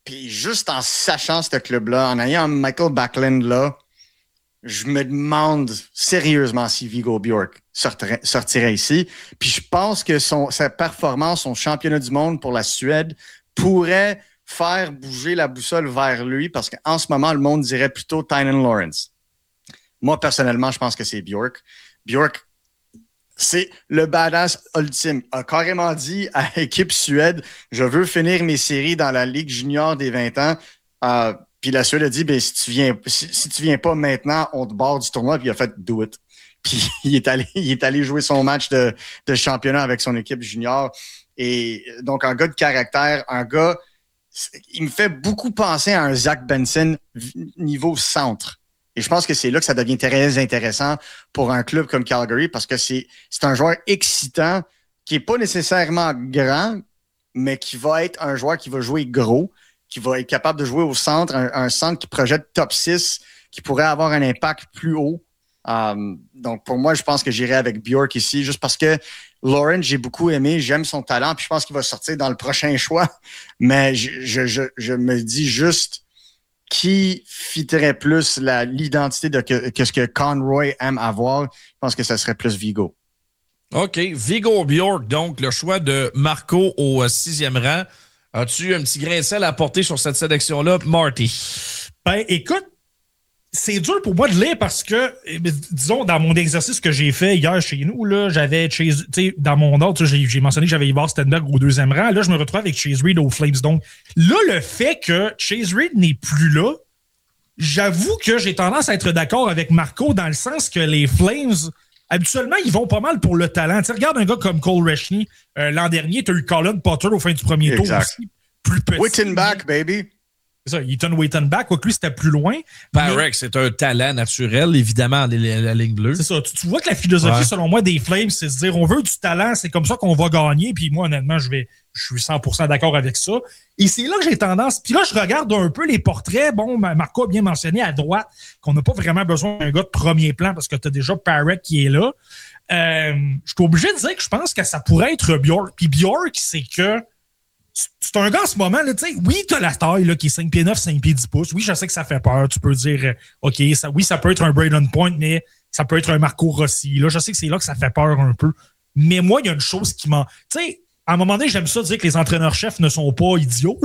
Puis juste en sachant ce club-là, en ayant Michael Backlund là, je me demande sérieusement si Viggo Bjork sortirait ici. Puis je pense que sa performance, son championnat du monde pour la Suède pourrait faire bouger la boussole vers lui parce qu'en ce moment, le monde dirait plutôt Tynan Lawrence. Moi, personnellement, je pense que c'est Bjork. Bjork, c'est le badass ultime. A carrément dit à l'équipe Suède, je veux finir mes séries dans la Ligue junior des 20 ans. Puis la Suède a dit, ben, si tu viens pas maintenant, on te barre du tournoi. Puis il a fait do it. Puis il est allé jouer son match de championnat avec son équipe junior. Et donc, un gars de caractère, il me fait beaucoup penser à un Zach Benson niveau centre. Et je pense que c'est là que ça devient très intéressant pour un club comme Calgary parce que c'est un joueur excitant qui n'est pas nécessairement grand, mais qui va être un joueur qui va jouer gros, qui va être capable de jouer au centre, un centre qui projette top 6, qui pourrait avoir un impact plus haut. Donc, pour moi, je pense que j'irai avec Bjork ici, juste parce que Lawrence, j'ai beaucoup aimé, j'aime son talent, puis je pense qu'il va sortir dans le prochain choix. Mais je me dis juste qui fitterait plus l'identité de ce que Conroy aime avoir. Je pense que ça serait plus Viggo. OK. Viggo Bjork, donc, le choix de Marco au 6e rang. As-tu un petit grain de sel à apporter sur cette sélection-là, Marty? Ben, écoute, c'est dur pour moi de lire parce que, disons, dans mon exercice que j'ai fait hier chez nous, là, j'avais Chase, tu sais, dans mon ordre, j'ai mentionné que j'avais Ivar Stenberg au 2e rang. Là, je me retrouve avec Chase Reed aux Flames. Donc, là, le fait que Chase Reed n'est plus là, j'avoue que j'ai tendance à être d'accord avec Marco dans le sens que les Flames, habituellement, ils vont pas mal pour le talent. Tu sais, regarde un gars comme Cole Reschny. L'an dernier, tu as eu Colin Potter au fin du premier tour aussi. Plus petit. Wittenbach, baby. C'est ça, Ethan Wittenbach, quoique lui, c'était plus loin. Parek, c'est un talent naturel, évidemment, la ligne bleue. C'est ça. Tu vois que la philosophie, selon moi, des Flames, c'est de se dire, on veut du talent, c'est comme ça qu'on va gagner. Puis moi, honnêtement, je suis 100% d'accord avec ça. Et c'est là que j'ai tendance. Puis là, je regarde un peu les portraits. Bon, Marco a bien mentionné à droite qu'on n'a pas vraiment besoin d'un gars de premier plan parce que tu as déjà Parek qui est là. Je suis obligé de dire que je pense que ça pourrait être Bjork. Puis Bjork, c'est que c'est un gars en ce moment, là, tu sais, oui, t'as la taille là, qui est 5 pieds 9, 5 pieds 10 pouces. Oui, je sais que ça fait peur. Tu peux dire, OK, ça peut être un Braden Point, mais ça peut être un Marco Rossi. Là, je sais que c'est là que ça fait peur un peu. Mais moi, il y a une chose qui m'en... Tu sais, à un moment donné, j'aime ça dire que les entraîneurs-chefs ne sont pas idiots.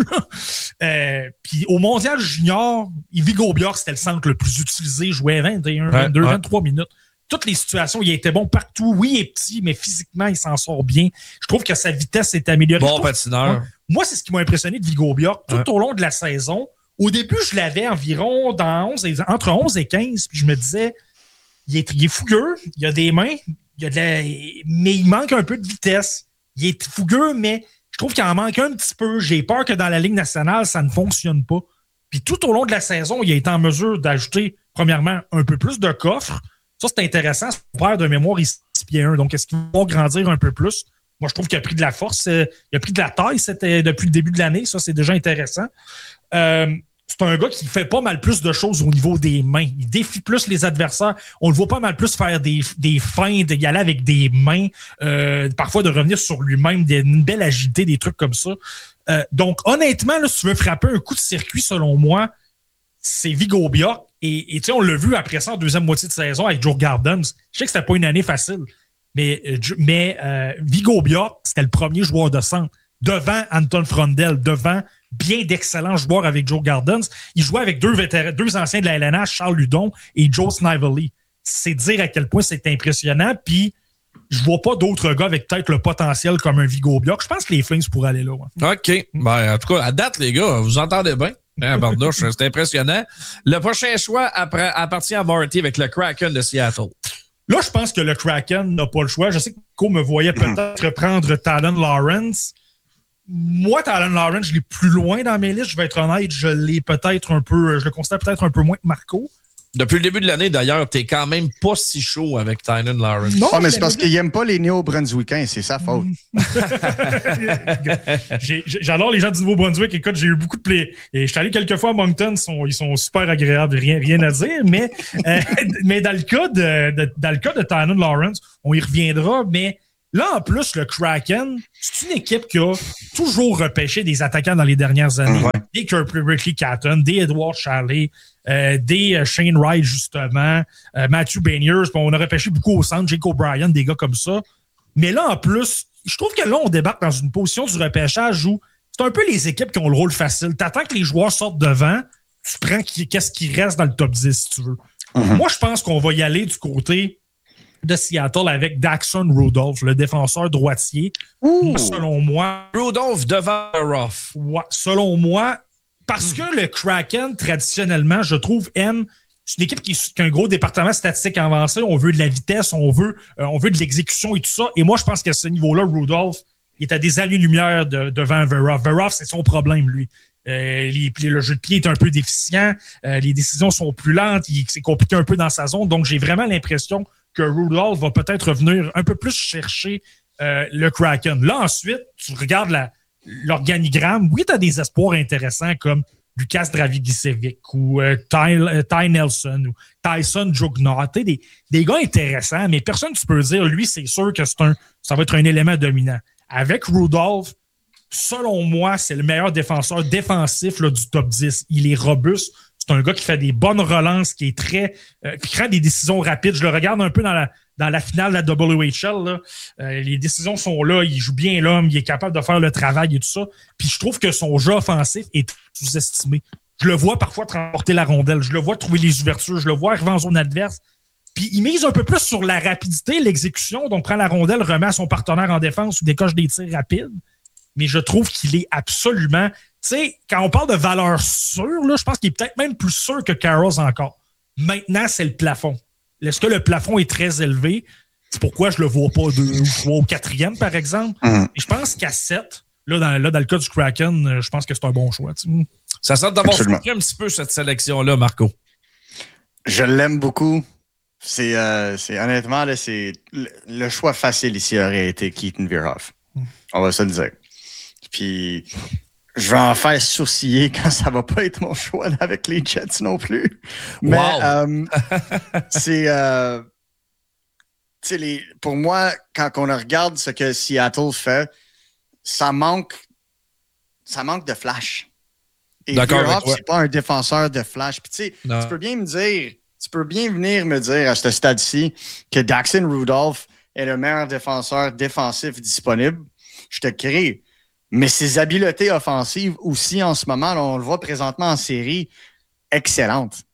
Puis au Mondial Junior, Viggo Bjork, c'était le centre le plus utilisé. Il jouait 21, 22, 23 minutes. Toutes les situations, il était bon partout. Oui, il est petit, mais physiquement, il s'en sort bien. Je trouve que sa vitesse s'est améliorée. Bon patineur. Moi, c'est ce qui m'a impressionné de Viggo Bjork tout au long de la saison. Au début, je l'avais environ entre 11 et 15, puis je me disais, il est fougueux, il a des mains, mais il manque un peu de vitesse. Il est fougueux, mais je trouve qu'il en manque un petit peu. J'ai peur que dans la Ligue nationale, ça ne fonctionne pas. Puis tout au long de la saison, il a été en mesure d'ajouter, premièrement, un peu plus de coffre. Ça, c'est intéressant. Son père de mémoire, il est 6 pieds 1. Donc, est-ce qu'il va grandir un peu plus? Moi, je trouve qu'il a pris de la force. Il a pris de la taille depuis le début de l'année. Ça, c'est déjà intéressant. C'est un gars qui fait pas mal plus de choses au niveau des mains. Il défie plus les adversaires. On le voit pas mal plus faire des feintes, d'y aller avec des mains, parfois de revenir sur lui-même, une belle agilité, des trucs comme ça. Donc, honnêtement, là, si tu veux frapper un coup de circuit, selon moi, c'est Viggo Bjork. Et tu sais, on l'a vu après ça en deuxième moitié de saison avec Joe Gardens. Je sais que c'était pas une année facile, mais Viggo Bjork, c'était le premier joueur de centre devant Anton Frondel, devant bien d'excellents joueurs avec Joe Gardens. Il jouait avec deux anciens de la LNH, Charles Ludon et Joe Snively. C'est dire à quel point c'est impressionnant. Puis, je vois pas d'autres gars avec peut-être le potentiel comme un Viggo Bjork. Je pense que les Flames pourraient aller là. Ouais. OK. Ben, en tout cas, à date, les gars, vous entendez bien. Bardouche, c'est impressionnant. Le prochain choix appartient à Marty avec le Kraken de Seattle. Là, je pense que le Kraken n'a pas le choix. Je sais que Nico me voyait peut-être prendre Tynan Lawrence. Moi, Tynan Lawrence, je l'ai plus loin dans mes listes. Je vais être honnête, je le considère peut-être un peu moins que Marco. Depuis le début de l'année, d'ailleurs, t'es quand même pas si chaud avec Tynan Lawrence. Non, mais c'est parce qu'il n'aime pas les Néo-Brunswickens, c'est sa faute. J'adore les gens du Nouveau-Brunswick. Écoute, j'ai eu beaucoup de plaisir. Et je suis allé quelques fois à Moncton, ils sont super agréables, rien à dire. Mais dans le cas de Tynan Lawrence, on y reviendra, mais là, en plus, le Kraken, c'est une équipe qui a toujours repêché des attaquants dans les dernières années. des Ricky Catton, des Edward Chalet, des Shane Wright, justement, Matthew Beniers. Bon, on a repêché beaucoup au centre, Jake O'Brien, des gars comme ça. Mais là, en plus, je trouve que là, on débarque dans une position du repêchage où c'est un peu les équipes qui ont le rôle facile. T'attends que les joueurs sortent devant, tu prends qu'est-ce qui reste dans le top 10, si tu veux. Moi, je pense qu'on va y aller du côté de Seattle avec Daxon Rudolph, le défenseur droitier. Selon moi. Rudolph devant Ruff. Ouais, selon moi, parce que le Kraken, traditionnellement, je trouve, c'est une équipe qui a un gros département statistique avancé. On veut de la vitesse, on veut de l'exécution et tout ça. Et moi, je pense qu'à ce niveau-là, Rudolph, il est à des années-lumière devant Veroff. Veroff, c'est son problème, lui. Le jeu de pied est un peu déficient. Les décisions sont plus lentes. C'est compliqué un peu dans sa zone. Donc, j'ai vraiment l'impression que Rudolph va peut-être revenir un peu plus chercher le Kraken. Là, ensuite, tu regardes l'organigramme. Oui, tu as des espoirs intéressants comme Lukas Dragicevic ou Ty Nelson ou Tyson Jugnaut. Des gars intéressants, mais personne tu peux dire, lui, c'est sûr que ça va être un élément dominant. Avec Rudolph, selon moi, c'est le meilleur défenseur défensif là, du top 10. Il est robuste. C'est un gars qui fait des bonnes relances, qui est qui prend des décisions rapides. Je le regarde un peu dans la finale de la WHL. Là. Les décisions sont là. Il joue bien l'homme. Il est capable de faire le travail et tout ça. Puis je trouve que son jeu offensif est sous-estimé. Je le vois parfois transporter la rondelle. Je le vois trouver les ouvertures. Je le vois arriver en zone adverse. Puis il mise un peu plus sur la rapidité, l'exécution. Donc prend la rondelle, remet à son partenaire en défense ou décoche des tirs rapides. Mais je trouve qu'il est absolument... Tu sais, quand on parle de valeur sûre, là, je pense qu'il est peut-être même plus sûr que Carols encore. Maintenant, c'est le plafond. Est-ce que le plafond est très élevé? C'est pourquoi je le vois pas 2 ou 3 ou 4e, par exemple. Et je pense qu'à 7, dans le cas du Kraken, je pense que c'est un bon choix. T'sais. Ça semble d'avoir souffert un petit peu cette sélection-là, Marco. Je l'aime beaucoup. C'est honnêtement, là, c'est le choix facile ici aurait été Keaton Verhoff. On va se le dire. Puis, je vais en faire sourciller quand ça va pas être mon choix avec les Jets non plus. Mais pour moi, quand on regarde ce que Seattle fait, ça manque de flash. Et Verhoff, c'est pas un défenseur de flash. Puis tu peux bien venir me dire à ce stade-ci que Daxon Rudolph est le meilleur défenseur défensif disponible. Je te crée. Mais ses habiletés offensives aussi en ce moment, là, on le voit présentement en série, excellentes.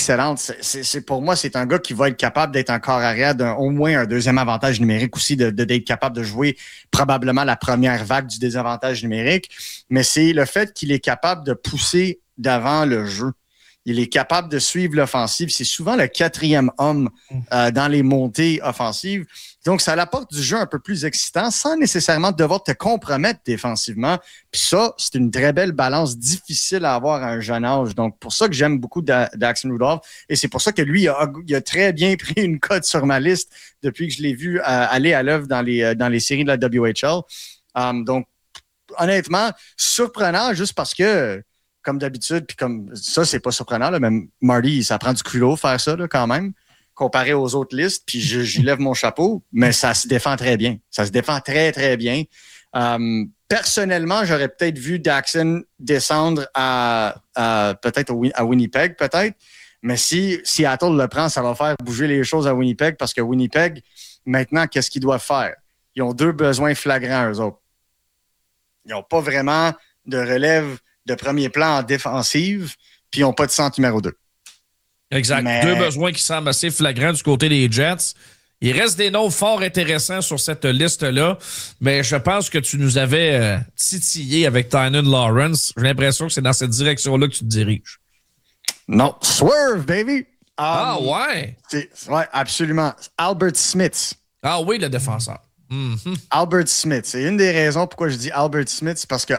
Pour moi, c'est un gars qui va être capable d'être un corps arrière au moins un deuxième avantage numérique aussi, d'être capable de jouer probablement la première vague du désavantage numérique. Mais c'est le fait qu'il est capable de pousser d'avant le jeu. Il est capable de suivre l'offensive. C'est souvent le 4e homme dans les montées offensives. Donc, ça apporte du jeu un peu plus excitant sans nécessairement devoir te compromettre défensivement. Puis ça, c'est une très belle balance difficile à avoir à un jeune âge. Donc, pour ça que j'aime beaucoup Daxon Rudolph. Et c'est pour ça que lui, il a très bien pris une cote sur ma liste depuis que je l'ai vu aller à l'œuvre dans les séries de la WHL. Donc, honnêtement, surprenant juste parce que comme d'habitude, puis comme ça, c'est pas surprenant, là, même Marty, ça prend du culot faire ça là, quand même, comparé aux autres listes, puis j'y lève mon chapeau, mais ça se défend très bien. Ça se défend très, très bien. Personnellement, j'aurais peut-être vu Daxon descendre peut-être à Winnipeg, peut-être, mais si Seattle le prend, ça va faire bouger les choses à Winnipeg, parce que Winnipeg, maintenant, qu'est-ce qu'ils doivent faire? Ils ont 2 besoins flagrants, eux autres. Ils n'ont pas vraiment de relève de premier plan en défensive, puis ils n'ont pas de centre numéro 2. Exact. Mais... 2 besoins qui semblent assez flagrants du côté des Jets. Il reste des noms fort intéressants sur cette liste-là, mais je pense que tu nous avais titillé avec Tynan Lawrence. J'ai l'impression que c'est dans cette direction-là que tu te diriges. Non. Swerve, baby! Ouais? Ouais, absolument. Albert Smith. Ah oui, le défenseur. Mm-hmm. Albert Smith. C'est une des raisons pourquoi je dis Albert Smith, c'est parce que,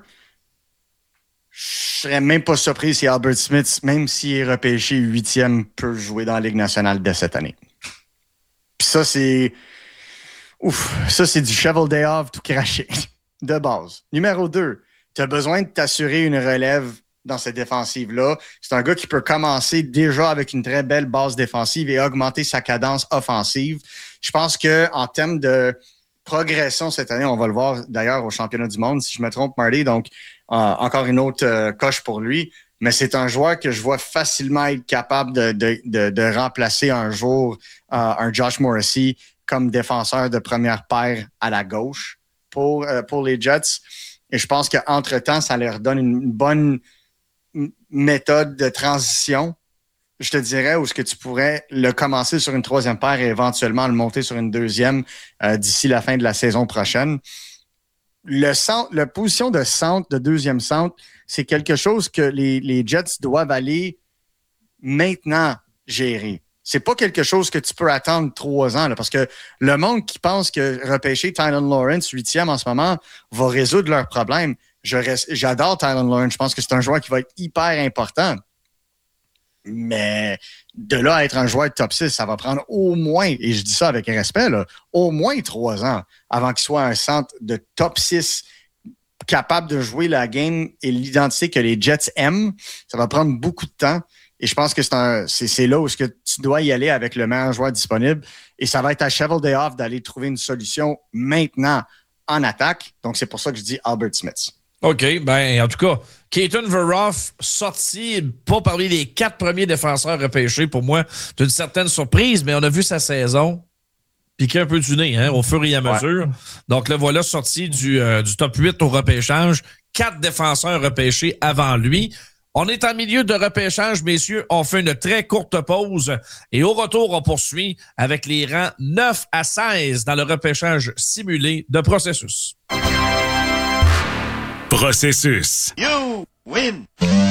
je serais même pas surpris si Albert Smith, même s'il est repêché 8e, peut jouer dans la Ligue nationale dès cette année. Puis ça, c'est... ça, c'est du shovel day off tout craché, de base. Numéro 2, tu as besoin de t'assurer une relève dans cette défensive-là. C'est un gars qui peut commencer déjà avec une très belle base défensive et augmenter sa cadence offensive. Je pense qu'en termes de progression cette année, on va le voir d'ailleurs au championnat du monde, si je me trompe, Marty. Donc, encore une autre coche pour lui. Mais c'est un joueur que je vois facilement être capable de remplacer un jour un Josh Morrissey comme défenseur de première paire à la gauche pour les Jets. Et je pense qu'entre-temps, ça leur donne une bonne méthode de transition, je te dirais, où est-ce que tu pourrais le commencer sur une troisième paire et éventuellement le monter sur une deuxième d'ici la fin de la saison prochaine. La position de centre, de deuxième centre, c'est quelque chose que les Jets doivent aller maintenant gérer. C'est pas quelque chose que tu peux attendre 3 ans, là, parce que le monde qui pense que repêcher Tylan Lawrence 8e en ce moment va résoudre leurs problèmes. J'adore Tylan Lawrence. Je pense que c'est un joueur qui va être hyper important. Mais de là à être un joueur de top 6, ça va prendre au moins, et je dis ça avec respect, là, au moins 3 ans avant qu'il soit un centre de top 6 capable de jouer la game et l'identité que les Jets aiment. Ça va prendre beaucoup de temps. Et je pense que c'est là où tu dois y aller avec le meilleur joueur disponible. Et ça va être à Shovel Day Off d'aller trouver une solution maintenant en attaque. Donc, c'est pour ça que je dis Albert Smith. OK. Ben, en tout cas, Keaton Verhoff, sorti pas parmi les 4 premiers défenseurs repêchés, pour moi, d'une certaine surprise, mais on a vu sa saison piquer un peu du nez au fur et à mesure. Ouais. Donc, le voilà sorti du top 8 au repêchage. 4 défenseurs repêchés avant lui. On est en milieu de repêchage, messieurs. On fait une très courte pause et au retour, on poursuit avec les rangs 9 à 16 dans le repêchage simulé de Processus. Processus. You win!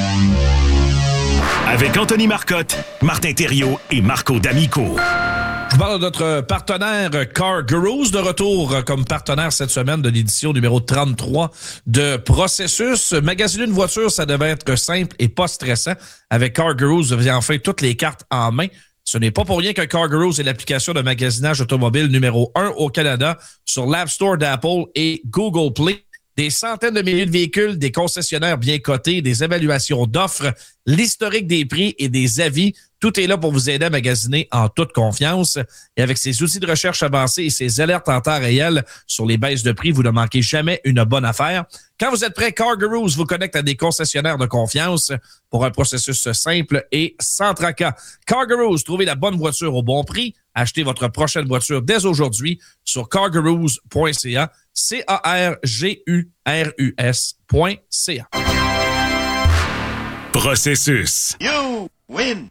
Avec Anthony Marcotte, Martin Thériault et Marco D'Amico. Je parle de notre partenaire Car Gurus, de retour comme partenaire cette semaine de l'édition numéro 33 de Processus. Magasiner une voiture, ça devait être simple et pas stressant. Avec Car Gurus, vous avez enfin toutes les cartes en main. Ce n'est pas pour rien que Car Gurus est l'application de magasinage automobile numéro 1 au Canada sur l'App Store d'Apple et Google Play. Des centaines de milliers de véhicules, des concessionnaires bien cotés, des évaluations d'offres, l'historique des prix et des avis. Tout est là pour vous aider à magasiner en toute confiance. Et avec ses outils de recherche avancés et ses alertes en temps réel sur les baisses de prix, vous ne manquez jamais une bonne affaire. Quand vous êtes prêt, Car Gurus vous connecte à des concessionnaires de confiance pour un processus simple et sans tracas. Car Gurus, trouvez la bonne voiture au bon prix. Achetez votre prochaine voiture dès aujourd'hui sur cargurus.ca. CARGURUS.ca. Processus. You win!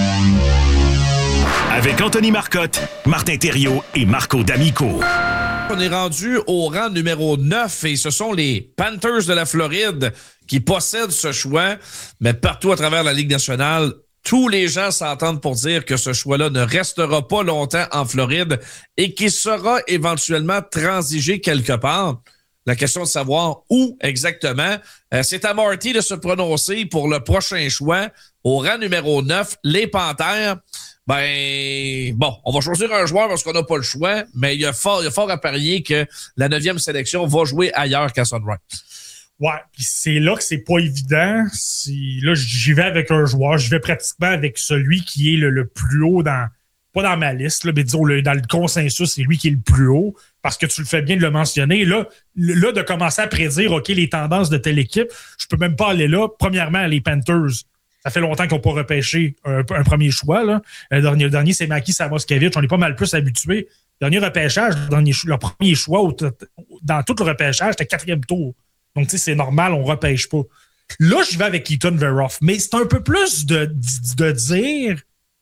Avec Anthony Marcotte, Martin Thériault et Marco D'Amico. On est rendu au rang numéro 9 et ce sont les Panthers de la Floride qui possèdent ce choix, mais partout à travers la Ligue nationale, tous les gens s'entendent pour dire que ce choix-là ne restera pas longtemps en Floride et qu'il sera éventuellement transigé quelque part. La question de savoir où exactement. C'est à Marty de se prononcer pour le prochain choix. Au rang numéro 9, les Panthers. Ben, bon, on va choisir un joueur parce qu'on n'a pas le choix, mais il y a fort à parier que la 9e sélection va jouer ailleurs qu'à Sunrise. Ouais, puis c'est là que c'est pas évident. Là, j'y vais avec un joueur. Je vais pratiquement avec celui qui est le plus haut pas dans ma liste, là, mais disons dans le consensus, c'est lui qui est le plus haut, parce que tu le fais bien de le mentionner. Là, de commencer à prédire, OK, les tendances de telle équipe, je peux même pas aller là. Premièrement, les Panthers, ça fait longtemps qu'ils n'ont pas repêché un premier choix. Là. Le dernier, c'est Maki Samoskevich. On est pas mal plus habitués. Dernier repêchage, le premier choix dans tout le repêchage, c'était 4e tour. Donc, tu sais, c'est normal, on ne repêche pas. Là, je vais avec Keaton Verhoff, mais c'est un peu plus de dire...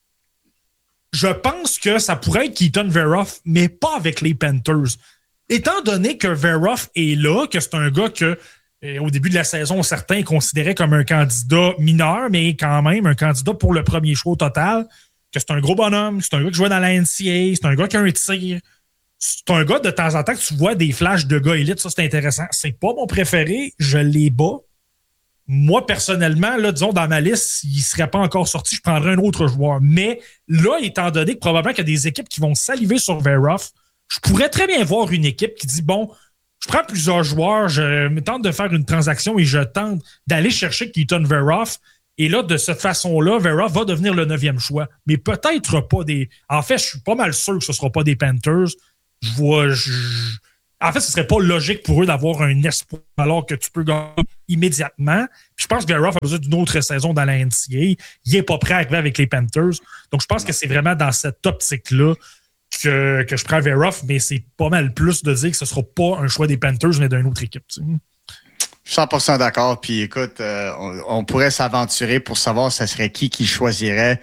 Je pense que ça pourrait être Keaton Verhoff, mais pas avec les Panthers. Étant donné que Verhoff est là, que c'est un gars que, au début de la saison, certains considéraient comme un candidat mineur, mais quand même un candidat pour le premier choix au total, que c'est un gros bonhomme, c'est un gars qui jouait dans la NCAA, c'est un gars qui a un tir. C'est un gars, de temps en temps, que tu vois des flashs de gars élites, ça, c'est intéressant. C'est pas mon préféré, je l'ai bas. Moi, personnellement, là, disons, dans ma liste, il ne serait pas encore sorti, je prendrais un autre joueur. Mais là, étant donné que probablement qu'il y a des équipes qui vont saliver sur Verhoff, je pourrais très bien voir une équipe qui dit, bon, je prends plusieurs joueurs, je me tente de faire une transaction et je tente d'aller chercher Keaton Verhoff. Et là, de cette façon-là, Verhoff va devenir le 9e choix. Mais peut-être pas des... En fait, je suis pas mal sûr que ce ne sera pas des Panthers. En fait, ce serait pas logique pour eux d'avoir un espoir alors que tu peux gagner immédiatement. Puis je pense que Ruff a besoin d'une autre saison dans la NCAA. Il est pas prêt à arriver avec les Panthers. Donc, je pense que c'est vraiment dans cette optique-là que je prends Veroff, mais c'est pas mal plus de dire que ce sera pas un choix des Panthers, mais d'une autre équipe. Tu sais. 100% d'accord. Puis écoute, on pourrait s'aventurer pour savoir ce serait qui choisirait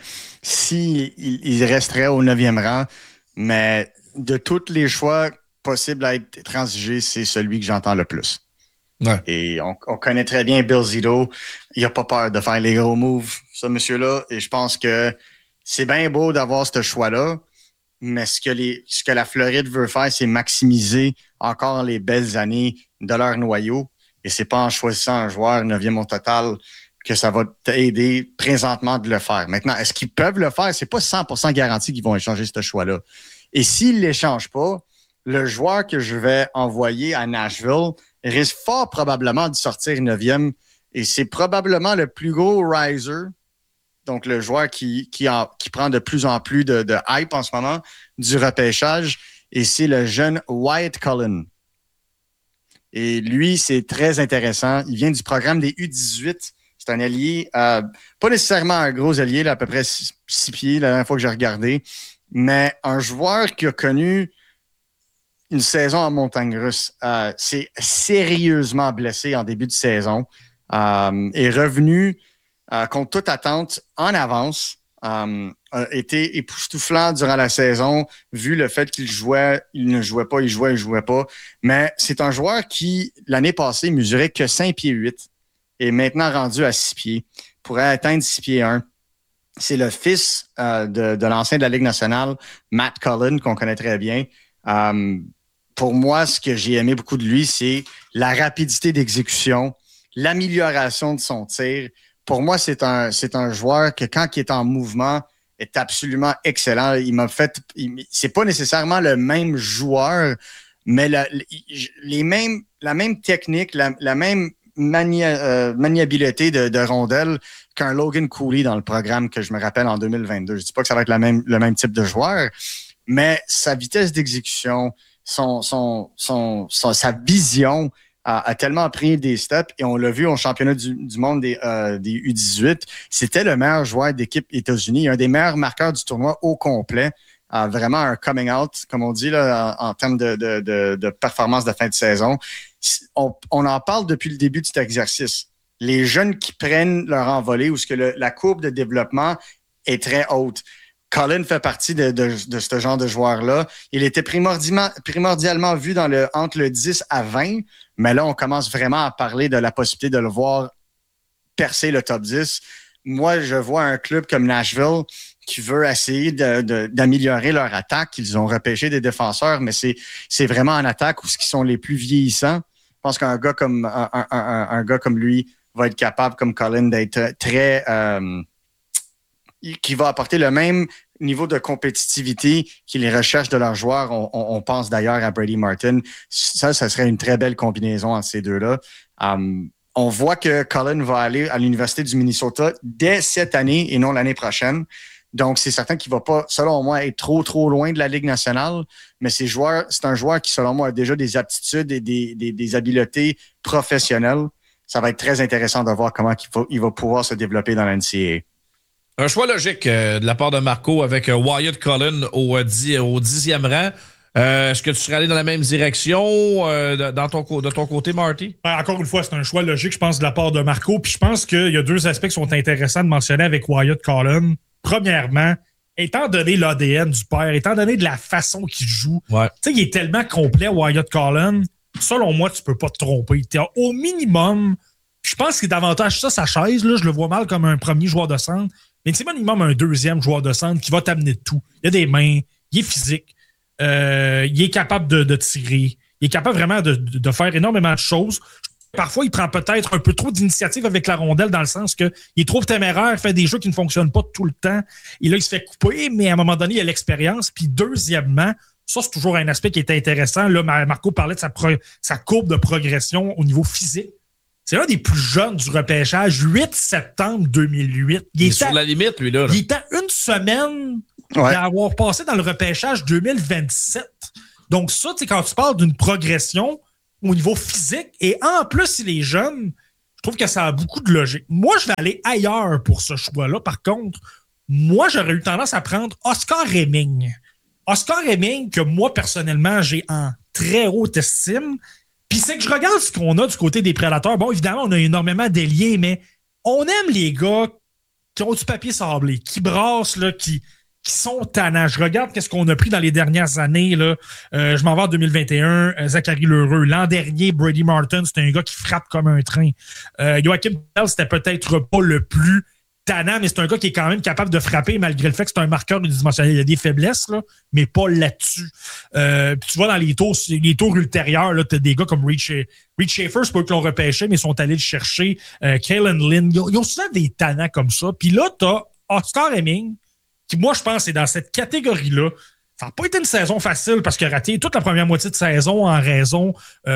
s'il resterait au 9e rang. Mais de tous les choix possibles à être transigés, c'est celui que j'entends le plus. Ouais. Et on connaît très bien Bill Zito. Il n'a pas peur de faire les gros moves, ce monsieur-là. Et je pense que c'est bien beau d'avoir ce choix-là. Mais ce que la Floride veut faire, c'est maximiser encore les belles années de leur noyau. Et c'est pas en choisissant un joueur 9e au total que ça va t'aider présentement de le faire. Maintenant, est-ce qu'ils peuvent le faire? C'est pas 100% garanti qu'ils vont échanger ce choix-là. Et s'ils ne l'échangent pas, le joueur que je vais envoyer à Nashville risque fort probablement de sortir 9e. Et c'est probablement le plus gros riser. Donc, le joueur qui prend de plus en plus de hype en ce moment du repêchage. Et c'est le jeune Wyatt Cullen. Et lui, c'est très intéressant. Il vient du programme des U18. C'est un ailier, pas nécessairement un gros ailier, là, à peu près 6 pieds la dernière fois que j'ai regardé, mais un joueur qui a connu une saison en montagne russe. C'est sérieusement blessé en début de saison. Est revenu contre toute attente en avance. A été époustouflant durant la saison, vu le fait qu'il jouait, il ne jouait pas, il jouait pas. Mais c'est un joueur qui, l'année passée, mesurait que 5 pieds 8 et maintenant rendu à 6 pieds, pourrait atteindre 6 pieds 1. C'est le fils de l'ancien de la Ligue nationale, Matt Cullen, qu'on connaît très bien. Pour moi, ce que j'ai aimé beaucoup de lui, c'est la rapidité d'exécution, l'amélioration de son tir. Pour moi, c'est un joueur que, quand il est en mouvement, est absolument excellent. C'est pas nécessairement le même joueur, mais la même technique, la même maniabilité de rondelle qu'un Logan Cooley dans le programme que je me rappelle en 2022. Je dis pas que ça va être le même type de joueur, mais sa vitesse d'exécution, sa vision a tellement pris des steps, et on l'a vu au championnat du monde des U18. C'était le meilleur joueur d'équipe États-Unis, un des meilleurs marqueurs du tournoi au complet. Vraiment un coming out, comme on dit là, en termes de performance de fin de saison. On en parle depuis le début de cet exercice. Les jeunes qui prennent leur envolée, où la courbe de développement est très haute. Cullen fait partie de ce genre de joueur-là. Il était primordialement vu entre le 10 à 20, mais là, on commence vraiment à parler de la possibilité de le voir percer le top 10. Moi, je vois un club comme Nashville qui veut essayer d'améliorer leur attaque. Ils ont repêché des défenseurs, mais c'est vraiment en attaque où ils sont les plus vieillissants. Je pense qu'un gars comme un gars comme lui va être capable, comme Cullen, d'être très... qui va apporter le même niveau de compétitivité qu'ils recherchent de leurs joueurs. On pense d'ailleurs à Brady Martin. Ça serait une très belle combinaison entre ces deux-là. On voit que Cullen va aller à l'Université du Minnesota dès cette année et non l'année prochaine. Donc, c'est certain qu'il ne va pas, selon moi, être trop loin de la Ligue nationale. Mais c'est un joueur qui, selon moi, a déjà des aptitudes et des habiletés professionnelles. Ça va être très intéressant de voir comment il va pouvoir se développer dans la NCAA. Un choix logique de la part de Marco avec Wyatt Cullen au 10e rang. Est-ce que tu serais allé dans la même direction de ton côté, Marty? Encore une fois, c'est un choix logique, je pense, de la part de Marco. Puis je pense qu'il y a deux aspects qui sont intéressants de mentionner avec Wyatt Cullen. Premièrement, étant donné l'ADN du père, étant donné de la façon qu'il joue, tu sais, il est tellement complet, Wyatt Cullen. Selon moi, tu peux pas te tromper. Au minimum, je pense qu'il est davantage ça, sa chaise. Là, je le vois mal comme un premier joueur de centre. Mais c'est minimum un deuxième joueur de centre qui va t'amener de tout. Il a des mains, il est physique, il est capable de tirer, il est capable vraiment de faire énormément de choses. Parfois, il prend peut-être un peu trop d'initiative avec la rondelle dans le sens qu'il est trop téméraire, fait des jeux qui ne fonctionnent pas tout le temps. Et là, il se fait couper, mais à un moment donné, il a l'expérience. Puis deuxièmement, ça, c'est toujours un aspect qui est intéressant. Là, Marco parlait de sa courbe de progression au niveau physique. C'est l'un des plus jeunes du repêchage, 8 septembre 2008. Il est sur la limite, lui, là. Il est à une semaine d'avoir passé dans le repêchage 2027. Donc ça, quand tu parles d'une progression au niveau physique, et en plus, il est jeune, je trouve que ça a beaucoup de logique. Moi, je vais aller ailleurs pour ce choix-là. Par contre, moi, j'aurais eu tendance à prendre Oscar Hemming. Oscar Hemming, que moi, personnellement, j'ai en très haute estime. Puis c'est que je regarde ce qu'on a du côté des Prédateurs. Bon, évidemment, on a énormément d'ailiers, mais on aime les gars qui ont du papier sablé, qui brassent, là, qui sont tannants. Je regarde qu'est-ce qu'on a pris dans les dernières années. Là. Je m'en vais en 2021. Zachary Lheureux. L'an dernier, Brady Martin, c'était un gars qui frappe comme un train. Joachim Bell, c'était peut-être pas le plus tannant, mais c'est un gars qui est quand même capable de frapper malgré le fait que c'est un marqueur unidimensionnel. Il y a des faiblesses, là, mais pas là-dessus. Puis tu vois, dans les tours ultérieurs, tu as des gars comme Reed Schaefer, c'est pas eux qui l'ont repêché, mais ils sont allés le chercher. Kalen Lynn, ils ont souvent des tannants comme ça. Puis là, tu as Oscar Hemming, qui, moi, je pense, est dans cette catégorie-là. Ça n'a pas été une saison facile parce qu'il a raté toute la première moitié de saison en raison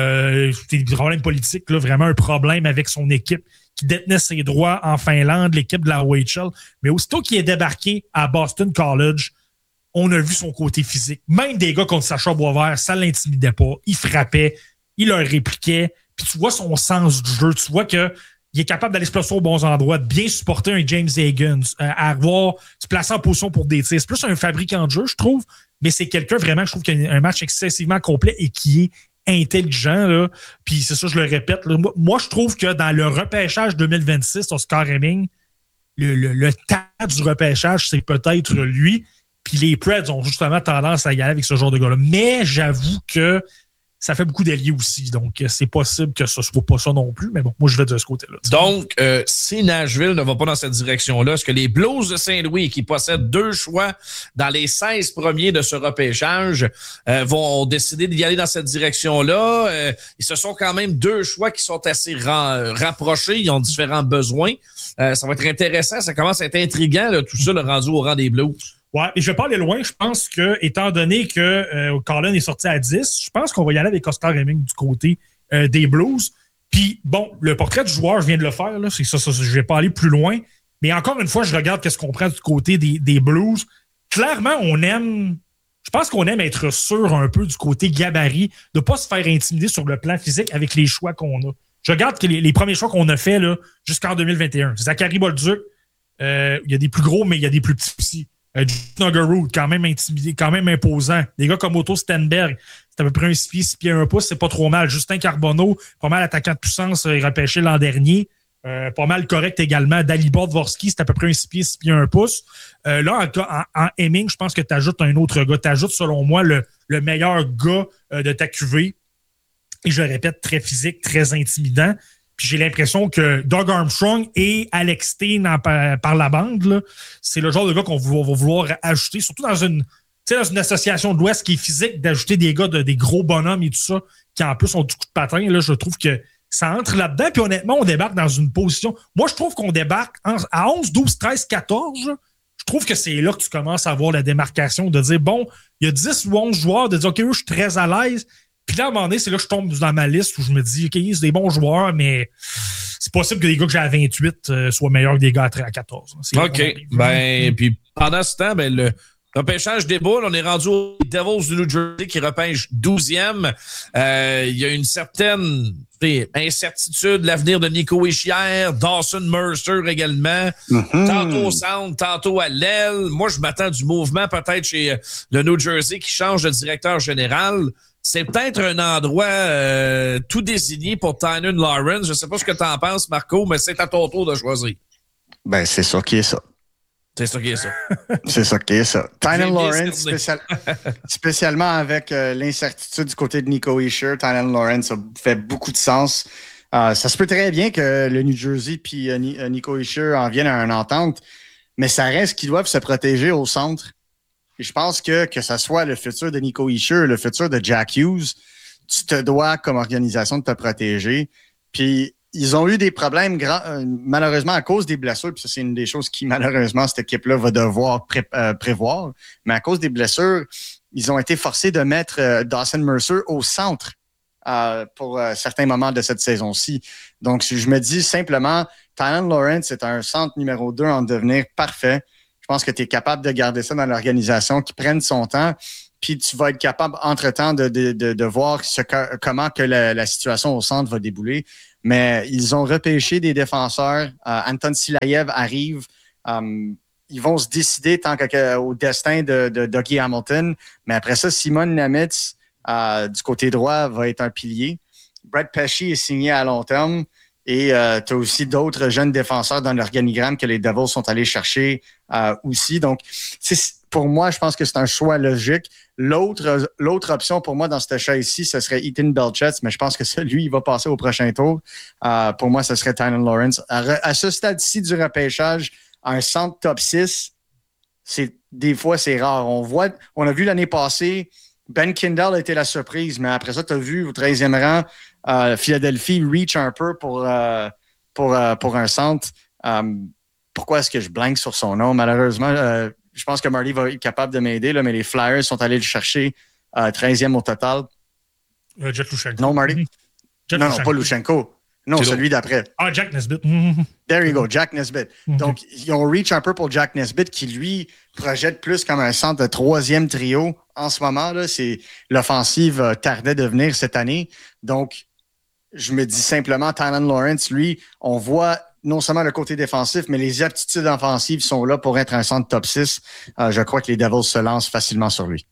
des problèmes politiques, là, vraiment un problème avec son équipe qui détenait ses droits en Finlande, l'équipe de la OHL. Mais aussitôt qu'il est débarqué à Boston College, on a vu son côté physique. Même des gars contre Sacha Boisvert, ça ne l'intimidait pas. Il frappait, il leur répliquait. Puis tu vois son sens du jeu. Tu vois qu'il est capable d'aller se placer aux bons endroits, de bien supporter un James Higgins, à avoir se placer en position pour des tirs. C'est plus un fabricant de jeu, je trouve. Mais c'est quelqu'un vraiment, je trouve qu'il a un match excessivement complet et qui est intelligent, là. Puis c'est ça, je le répète. Là. Moi, je trouve que dans le repêchage 2026, Oscar Hemming, le temps du repêchage, c'est peut-être lui. Puis les Preds ont justement tendance à y aller avec ce genre de gars-là. Mais j'avoue que ça fait beaucoup d'alliés aussi. Donc, c'est possible que ce soit pas ça non plus. Mais bon, moi, je vais de ce côté-là. Donc, si Nashville ne va pas dans cette direction-là, est-ce que les Blues de Saint-Louis, qui possèdent 2 choix dans les 16 premiers de ce repêchage, vont décider d'y aller dans cette direction-là? Ils se sont quand même 2 choix qui sont assez rapprochés. Ils ont différents besoins. Ça va être intéressant. Ça commence à être intriguant, là, tout ça, le rendu au rang des Blues. Ouais, et je vais pas aller loin. Je pense que, étant donné que Colin est sorti à 10, je pense qu'on va y aller avec Oscar Hemming du côté des Blues. Puis, bon, le portrait du joueur, je viens de le faire. Là, c'est ça, je vais pas aller plus loin. Mais encore une fois, je regarde qu'est-ce qu'on prend du côté des Blues. Clairement, je pense qu'on aime être sûr un peu du côté gabarit, de pas se faire intimider sur le plan physique avec les choix qu'on a. Je regarde que les premiers choix qu'on a faits jusqu'en 2021. Zachary Bolduc, il y a des plus gros, mais il y a des plus petits aussi. Nuggerud, quand même intimidé, quand même imposant. Des gars comme Otto Stenberg, c'est à peu près 6 pieds 1 pouce, c'est pas trop mal. Justin Carbonneau, pas mal attaquant de puissance, il repêché l'an dernier. Pas mal correct également. Dalibor Dvorsky, c'est à peu près 6 pieds 1 pouce. Là, en Hemming, je pense que tu ajoutes un autre gars. Tu ajoutes, selon moi, le meilleur gars de ta QV. Et je le répète, très physique, très intimidant. Puis j'ai l'impression que Doug Armstrong et Alex Steen par la bande, là, c'est le genre de gars qu'on va vouloir ajouter, surtout dans une association de l'Ouest qui est physique, d'ajouter des gars, des gros bonhommes et tout ça, qui en plus ont du coup de patin. Là, je trouve que ça entre là-dedans. Puis honnêtement, on débarque dans une position... Moi, je trouve qu'on débarque à 11, 12, 13, 14. Je trouve que c'est là que tu commences à avoir la démarcation de dire, bon, il y a 10 ou 11 joueurs, de dire, OK, eux, je suis très à l'aise. Puis là, à un moment donné, c'est là que je tombe dans ma liste où je me dis, OK, c'est des bons joueurs, mais c'est possible que des gars que j'ai à 28 soient meilleurs que des gars à 14. OK. Puis pendant ce temps, le repêchage déboule. On est rendu aux Devils du New Jersey qui repêchent 12e. Il y a une certaine incertitude. L'avenir de Nico Hischier, Dawson Mercer également. Tantôt au centre, tantôt à l'aile. Moi, je m'attends du mouvement peut-être chez le New Jersey qui change de directeur général. C'est peut-être un endroit tout désigné pour Tynan Lawrence. Je ne sais pas ce que tu en penses, Marco, mais c'est à ton tour de choisir. Ben, c'est ça qui est ça. C'est ça qui est ça. C'est ça qui est ça. Tynan Lawrence, spécialement avec l'incertitude du côté de Nico Hischier, Tynan Lawrence a fait beaucoup de sens. Ça se peut très bien que le New Jersey puis Nico Hischier en viennent à une entente, mais ça reste qu'ils doivent se protéger au centre. Et je pense que ça soit le futur de Nico Hischier, le futur de Jack Hughes, tu te dois, comme organisation, de te protéger. Puis, ils ont eu des problèmes, malheureusement, à cause des blessures. Puis ça, c'est une des choses qui, malheureusement, cette équipe-là va devoir prévoir. Mais à cause des blessures, ils ont été forcés de mettre Dawson Mercer au centre pour certains moments de cette saison-ci. Donc, je me dis simplement, Tynan Lawrence est un centre numéro 2 en devenir parfait. Je pense que tu es capable de garder ça dans l'organisation, qui prenne son temps. puis tu vas être capable, entre-temps, de voir comment que la situation au centre va débouler. Mais ils ont repêché des défenseurs. Anton Silayev arrive. Ils vont se décider tant au destin de Dougie Hamilton. Mais après ça, Simon Nemitz, du côté droit, va être un pilier. Brett Pesce est signé à long terme. Et tu as aussi d'autres jeunes défenseurs dans l'organigramme que les Devils sont allés chercher aussi. Donc, pour moi, je pense que c'est un choix logique. L'autre option pour moi dans ce choix ici, ce serait Ethan Belchetz, mais je pense que celui, il va passer au prochain tour. Pour moi, ce serait Tynan Lawrence. À ce stade-ci du repêchage, un centre top 6, des fois, c'est rare. On a vu l'année passée, Ben Kindle a été la surprise, mais après ça, tu as vu au 13e rang, Philadelphie reach un peu pour un centre. Pourquoi est-ce que je blanque sur son nom? Malheureusement, je pense que Marty va être capable de m'aider, là, mais les Flyers sont allés le chercher 13e au total. Jack Lushenko. Non, Marty? Non, pas Lushenko. Non, celui d'après. Ah, Jack Nesbitt. There you go, Jack Nesbitt. Donc, ils ont reach un peu pour Jack Nesbitt qui, lui, projette plus comme un centre de 3e trio. En ce moment, là, l'offensive tardait de venir cette année. Donc, je me dis simplement, Tynan Lawrence, lui, on voit non seulement le côté défensif, mais les aptitudes offensives sont là pour être un centre top 6. Je crois que les Devils se lancent facilement sur lui.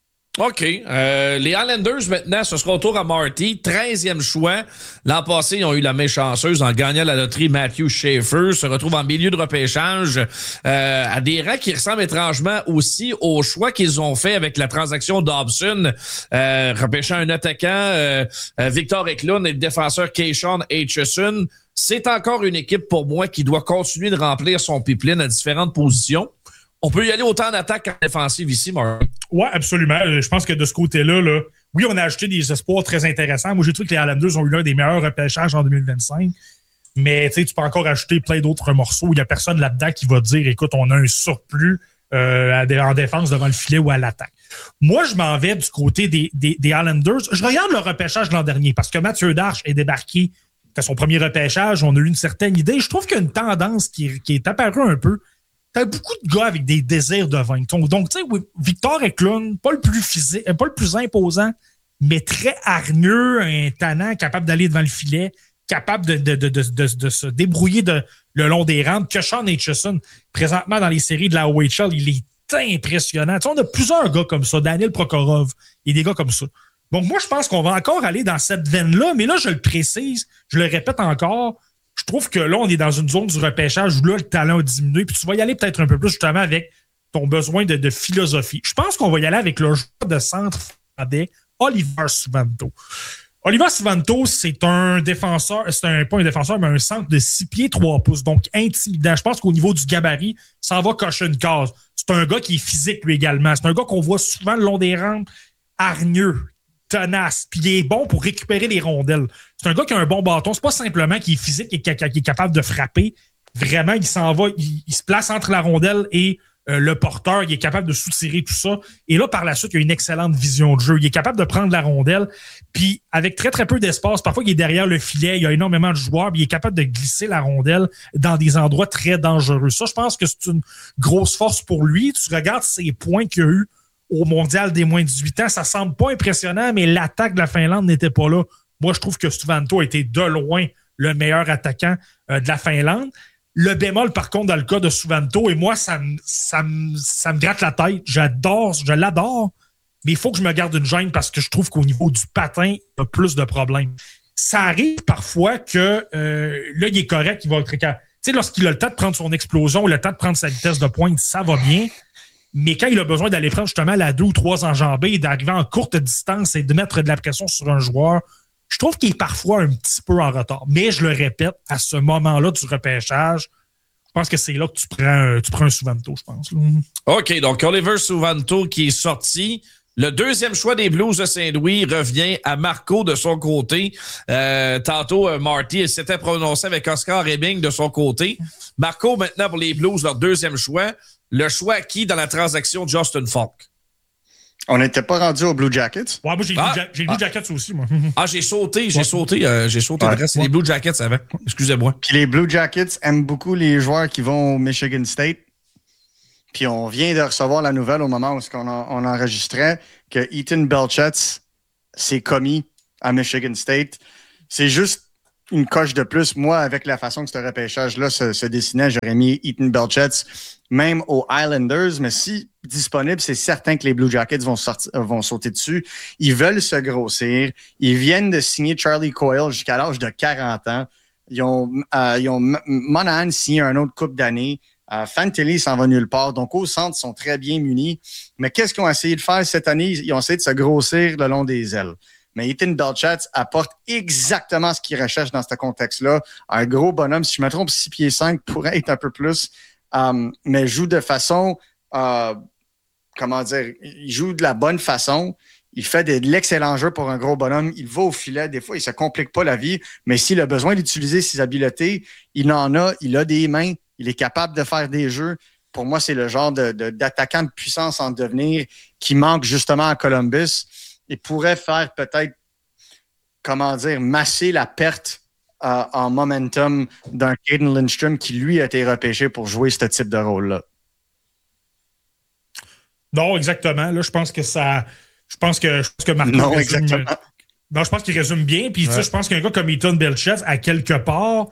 OK. Les Islanders, maintenant, ce sera au tour à Marty. 13e choix. L'an passé, ils ont eu la méchanceuse en gagnant la loterie. Matthew Schaefer se retrouve en milieu de repêchage à des rangs qui ressemblent étrangement aussi au choix qu'ils ont fait avec la transaction Dobson, repêchant un attaquant, Victor Eklund, et le défenseur Keyshawn Aitchison. C'est encore une équipe pour moi qui doit continuer de remplir son pipeline à différentes positions. On peut y aller autant en attaque qu'en défensive ici, Marc. Oui, absolument. Je pense que de ce côté-là, oui, on a acheté des espoirs très intéressants. Moi, j'ai trouvé que les Islanders ont eu l'un des meilleurs repêchages en 2025. Mais tu peux encore ajouter plein d'autres morceaux. Il n'y a personne là-dedans qui va dire, écoute, on a un surplus en défense devant le filet ou à l'attaque. Moi, je m'en vais du côté des Islanders. Je regarde le repêchage de l'an dernier parce que Mathieu Darche est débarqué. C'était son premier repêchage. On a eu une certaine idée. Je trouve qu'il y a une tendance qui est apparue un peu. T'as beaucoup de gars avec des désirs de vaincre. Donc, tu sais, Victor Eklund, pas le plus physique, pas le plus imposant, mais très hargneux, un tannant, capable d'aller devant le filet, capable de se débrouiller le long des rampes. Keyshawn Aitchison, présentement dans les séries de la OHL, il est impressionnant. Tu sais, on a plusieurs gars comme ça. Daniel Prokhorov, il y a des gars comme ça. Donc, moi, je pense qu'on va encore aller dans cette veine-là, mais là, je le précise, je le répète encore, je trouve que là, on est dans une zone du repêchage où là, le talent a diminué, puis tu vas y aller peut-être un peu plus justement avec ton besoin de philosophie. Je pense qu'on va y aller avec le joueur de centre finlandais, Oliver Suvanto. Oliver Suvanto, c'est un défenseur, pas un défenseur, mais un centre de 6 pieds 3 pouces, donc intimidant. Je pense qu'au niveau du gabarit, ça va cocher une case. C'est un gars qui est physique, lui également. C'est un gars qu'on voit souvent le long des rampes, hargneux, tenace, puis il est bon pour récupérer les rondelles. C'est un gars qui a un bon bâton. C'est pas simplement qu'il est physique et qu'il est capable de frapper. Vraiment, il s'en va, il se place entre la rondelle et le porteur. Il est capable de soutirer tout ça. Et là, par la suite, il a une excellente vision de jeu. Il est capable de prendre la rondelle, puis avec très, très peu d'espace, parfois il est derrière le filet, il y a énormément de joueurs, puis il est capable de glisser la rondelle dans des endroits très dangereux. Ça, je pense que c'est une grosse force pour lui. Tu regardes ses points qu'il a eu au mondial des moins de 18 ans, ça semble pas impressionnant, mais l'attaque de la Finlande n'était pas là. Moi, je trouve que Suvanto a été de loin le meilleur attaquant de la Finlande. Le bémol, par contre, dans le cas de Suvanto, et moi, ça me gratte la tête. Je l'adore, mais il faut que je me garde une gêne parce que je trouve qu'au niveau du patin, il y a plus de problèmes. Ça arrive parfois que là, il est correct, il va être... Tu sais, lorsqu'il a le temps de prendre son explosion, le temps de prendre sa vitesse de pointe, ça va bien. Mais quand il a besoin d'aller prendre justement la 2 ou 3 enjambées et d'arriver en courte distance et de mettre de la pression sur un joueur, je trouve qu'il est parfois un petit peu en retard. Mais je le répète, à ce moment-là du repêchage, je pense que c'est là que tu prends un Suvanto, je pense. OK, donc Oliver Suvanto qui est sorti. Le deuxième choix des Blues de Saint-Louis revient à Marco de son côté. Tantôt, Marty s'était prononcé avec Oscar Rebbing de son côté. Marco, maintenant, pour les Blues, leur deuxième choix. Le choix acquis dans la transaction Justin Falk. On n'était pas rendu aux Blue Jackets? Ouais, moi, j'ai le Blue Jackets aussi, moi. J'ai sauté le reste. C'est les Blue Jackets avant. Excusez-moi. Puis les Blue Jackets aiment beaucoup les joueurs qui vont au Michigan State. Puis on vient de recevoir la nouvelle au moment où on enregistrait que Ethan Belchetz s'est commis à Michigan State. C'est juste une coche de plus. Moi, avec la façon que ce repêchage-là se dessinait, j'aurais mis Ethan Belchetz même aux Islanders. Mais si disponible, c'est certain que les Blue Jackets vont sauter dessus. Ils veulent se grossir. Ils viennent de signer Charlie Coyle jusqu'à l'âge de 40 ans. Ils ont Monahan signé un autre couple d'années. Fantilli s'en va nulle part. Donc, au centre, ils sont très bien munis. Mais qu'est-ce qu'ils ont essayé de faire cette année? Ils ont essayé de se grossir le long des ailes. Mais Ethan Belchetz apporte exactement ce qu'il recherche dans ce contexte-là. Un gros bonhomme, si je me trompe, 6 pieds 5 pourrait être un peu plus, mais joue de façon, il joue de la bonne façon. Il fait de l'excellent jeu pour un gros bonhomme. Il va au filet. Des fois, il ne se complique pas la vie, mais s'il a besoin d'utiliser ses habiletés, il en a. Il a des mains. Il est capable de faire des jeux. Pour moi, c'est le genre d'attaquant de puissance en devenir qui manque justement à Columbus. Il pourrait faire peut-être, masser la perte en momentum d'un Caden Lindstrom qui, lui, a été repêché pour jouer ce type de rôle-là. Non, exactement. Là, je pense que Marco non, résume, exactement. Non, je pense qu'il résume bien. Puis, je pense qu'un gars comme Ethan Belchetz, à quelque part,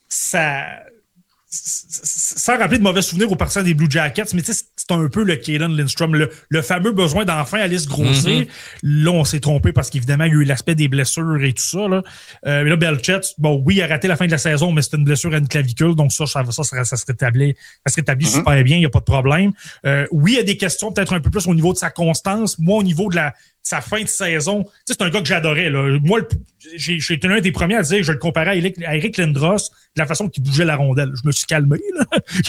sans rappeler de mauvais souvenirs aux partisans des Blue Jackets, mais c'est un peu le Caden Lindstrom, le fameux besoin d'enfin aller se grossir. Mm-hmm. Là, on s'est trompé parce qu'évidemment, il y a eu l'aspect des blessures et tout ça. Là. Mais là, Belchetz, oui, il a raté la fin de la saison, mais c'était une blessure à une clavicule, donc ça se rétablit super bien, il n'y a pas de problème. Oui, il y a des questions peut-être un peu plus au niveau de sa constance. Moi, au niveau de sa fin de saison, c'est un gars que j'adorais. Là. Moi, j'ai été l'un des premiers à dire que je le comparais à Eric Lindros, de la façon qu'il bougeait la rondelle. Je me suis calmé. Là.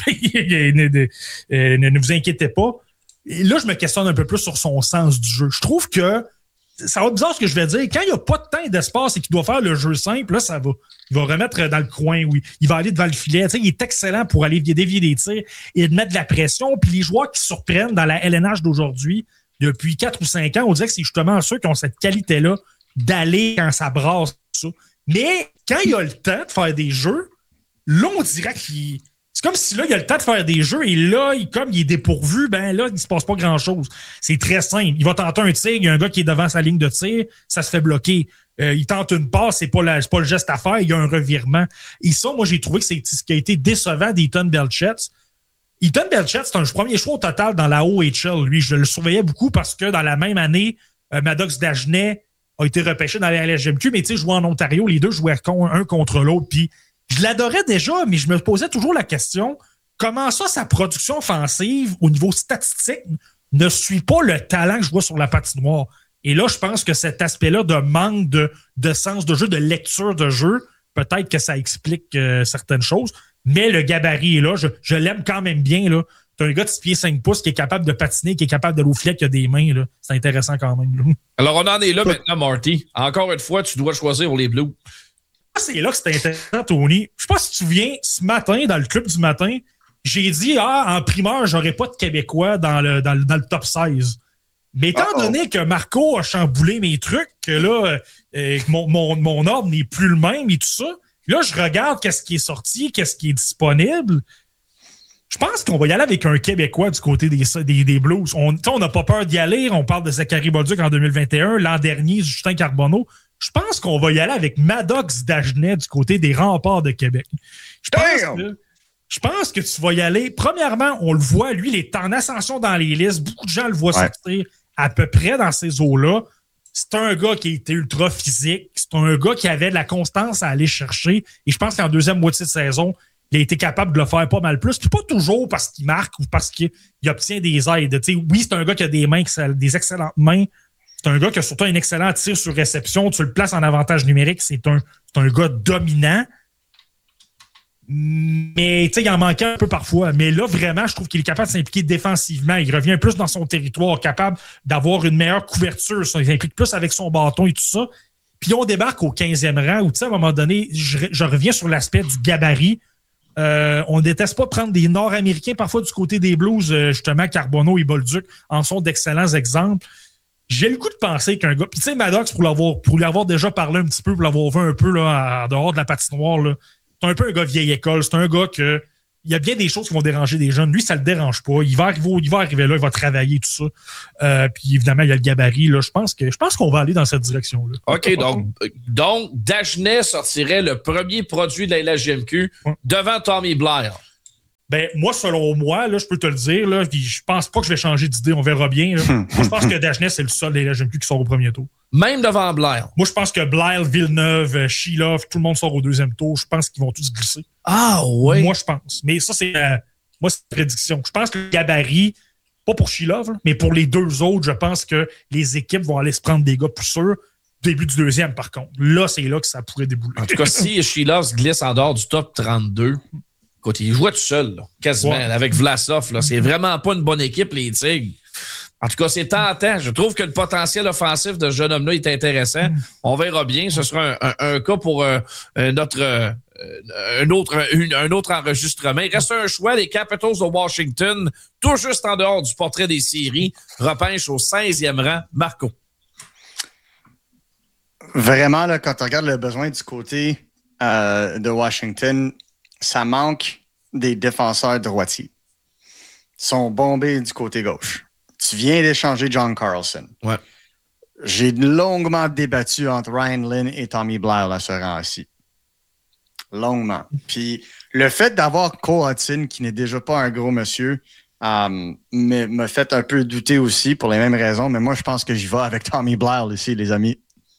Ne vous inquiétez pas. Et là, je me questionne un peu plus sur son sens du jeu. Je trouve que ça va être bizarre ce que je vais dire. Quand il n'y a pas de temps et d'espace et qu'il doit faire le jeu simple, là, il va remettre dans le coin, oui. Il va aller devant le filet. Il est excellent pour aller dévier des tirs et de mettre de la pression. Puis les joueurs qui surprennent dans la LNH d'aujourd'hui, depuis 4 ou 5 ans, on dirait que c'est justement ceux qui ont cette qualité-là d'aller quand ça brasse ça. Mais quand il a le temps de faire des jeux, là, on dirait qu'il... C'est comme si là, il a le temps de faire des jeux et là, comme il est dépourvu, ben là, il se passe pas grand-chose. C'est très simple. Il va tenter un tir, il y a un gars qui est devant sa ligne de tir, ça se fait bloquer. Il tente une passe, c'est pas le geste à faire, il y a un revirement. Et ça, moi, j'ai trouvé que c'est ce qui a été décevant d'Ethan Belchetz. Ethan Belchetz, c'est un premier choix au total dans la OHL. Lui, je le surveillais beaucoup parce que dans la même année, Maddox Dagenet a été repêché dans la LHMQ, mais tu sais, jouant en Ontario, les deux jouaient un contre l'autre. Puis je l'adorais déjà, mais je me posais toujours la question, comment ça, sa production offensive, au niveau statistique, ne suit pas le talent que je vois sur la patinoire? Et là, je pense que cet aspect-là de manque de sens de jeu, de lecture de jeu, peut-être que ça explique certaines choses. Mais le gabarit est là. Je l'aime quand même bien. Là. C'est un gars de 6 pieds 5 pouces qui est capable de patiner, qui est capable d'aller au filet, qui a des mains. Là. C'est intéressant quand même. Là. Alors, on en est là maintenant, Marty. Encore une fois, tu dois choisir pour les Blues. C'est là que c'est intéressant, Tony. Je sais pas si tu te souviens, ce matin, dans le club du matin, j'ai dit, en primeur, j'aurais pas de Québécois dans le top 16. Mais étant donné que Marco a chamboulé mes trucs, que là, mon ordre n'est plus le même et tout ça, là, je regarde qu'est-ce qui est sorti, qu'est-ce qui est disponible. Je pense qu'on va y aller avec un Québécois du côté des Blues. On n'a pas peur d'y aller. On parle de Zachary Bolduc en 2021. L'an dernier, Justin Carbonneau. Je pense qu'on va y aller avec Maddox Dagenet du côté des Remparts de Québec. Je pense que tu vas y aller. Premièrement, on le voit, lui, il est en ascension dans les listes. Beaucoup de gens le voient sortir à peu près dans ces eaux-là. C'est un gars qui était ultra physique. C'est un gars qui avait de la constance à aller chercher. Et je pense qu'en deuxième moitié de saison, il a été capable de le faire pas mal plus. Puis pas toujours parce qu'il marque ou parce qu'il obtient des aides. T'sais, oui, c'est un gars qui a des mains, des excellentes mains. C'est un gars qui a surtout un excellent tir sur réception. Tu le places en avantage numérique. C'est un gars dominant. Mais il en manquait un peu parfois. Mais là, vraiment, je trouve qu'il est capable de s'impliquer défensivement. Il revient plus dans son territoire, capable d'avoir une meilleure couverture. Il s'implique plus avec son bâton et tout ça. Puis on débarque au 15e rang où, à un moment donné, je reviens sur l'aspect du gabarit. On ne déteste pas prendre des Nord-Américains, parfois du côté des Blues, justement, Carbonneau et Bolduc en sont d'excellents exemples. J'ai le coup de penser qu'un gars... Puis tu sais, Maddox, pour lui avoir déjà parlé un petit peu, pour l'avoir vu un peu là, en dehors de la patinoire, là, c'est un peu un gars vieille école. C'est un gars que il y a bien des choses qui vont déranger des jeunes. Lui, ça le dérange pas. Il va arriver là, il va travailler, tout ça. Puis évidemment, il y a le gabarit. Là. Je pense qu'on va aller dans cette direction-là. OK, donc Dagenet sortirait le premier produit de la LHJMQ devant Tommy Blair. Ben, moi, selon moi, là, je peux te le dire, là, je pense pas que je vais changer d'idée, on verra bien. Je pense que Dagenet, c'est le seul des LHJMQ qui sort au premier tour. Même devant Blair. Moi, je pense que Blair, Villeneuve, Sheilov, tout le monde sort au deuxième tour. Je pense qu'ils vont tous glisser. Ah oui? Moi, je pense. Mais ça, c'est une prédiction. Je pense que le gabarit, pas pour Sheilov, mais pour les deux autres, je pense que les équipes vont aller se prendre des gars plus sûrs. Début du deuxième, par contre. Là, c'est là que ça pourrait débouler. En tout cas, si Sheilov se glisse en dehors du top 32... Écoute, il jouait tout seul, là, quasiment, avec Vlasov. Là. C'est vraiment pas une bonne équipe, les Tigres. En tout cas, c'est tentant. Je trouve que le potentiel offensif de ce jeune homme-là est intéressant. On verra bien. Ce sera un cas pour un autre enregistrement. Il reste un choix. Les Capitals de Washington, tout juste en dehors du portrait des séries, repêchent au 16e rang. Marco. Vraiment, là, quand on regarde le besoin du côté de Washington, ça manque des défenseurs droitiers. Ils sont bombés du côté gauche. Tu viens d'échanger John Carlson. Ouais. J'ai longuement débattu entre Ryan Lynn et Tommy Blair à ce rang-ci. Longuement. Puis le fait d'avoir Cole Hudson, qui n'est déjà pas un gros monsieur, me fait un peu douter aussi pour les mêmes raisons. Mais moi, je pense que j'y vais avec Tommy Blair ici, les amis.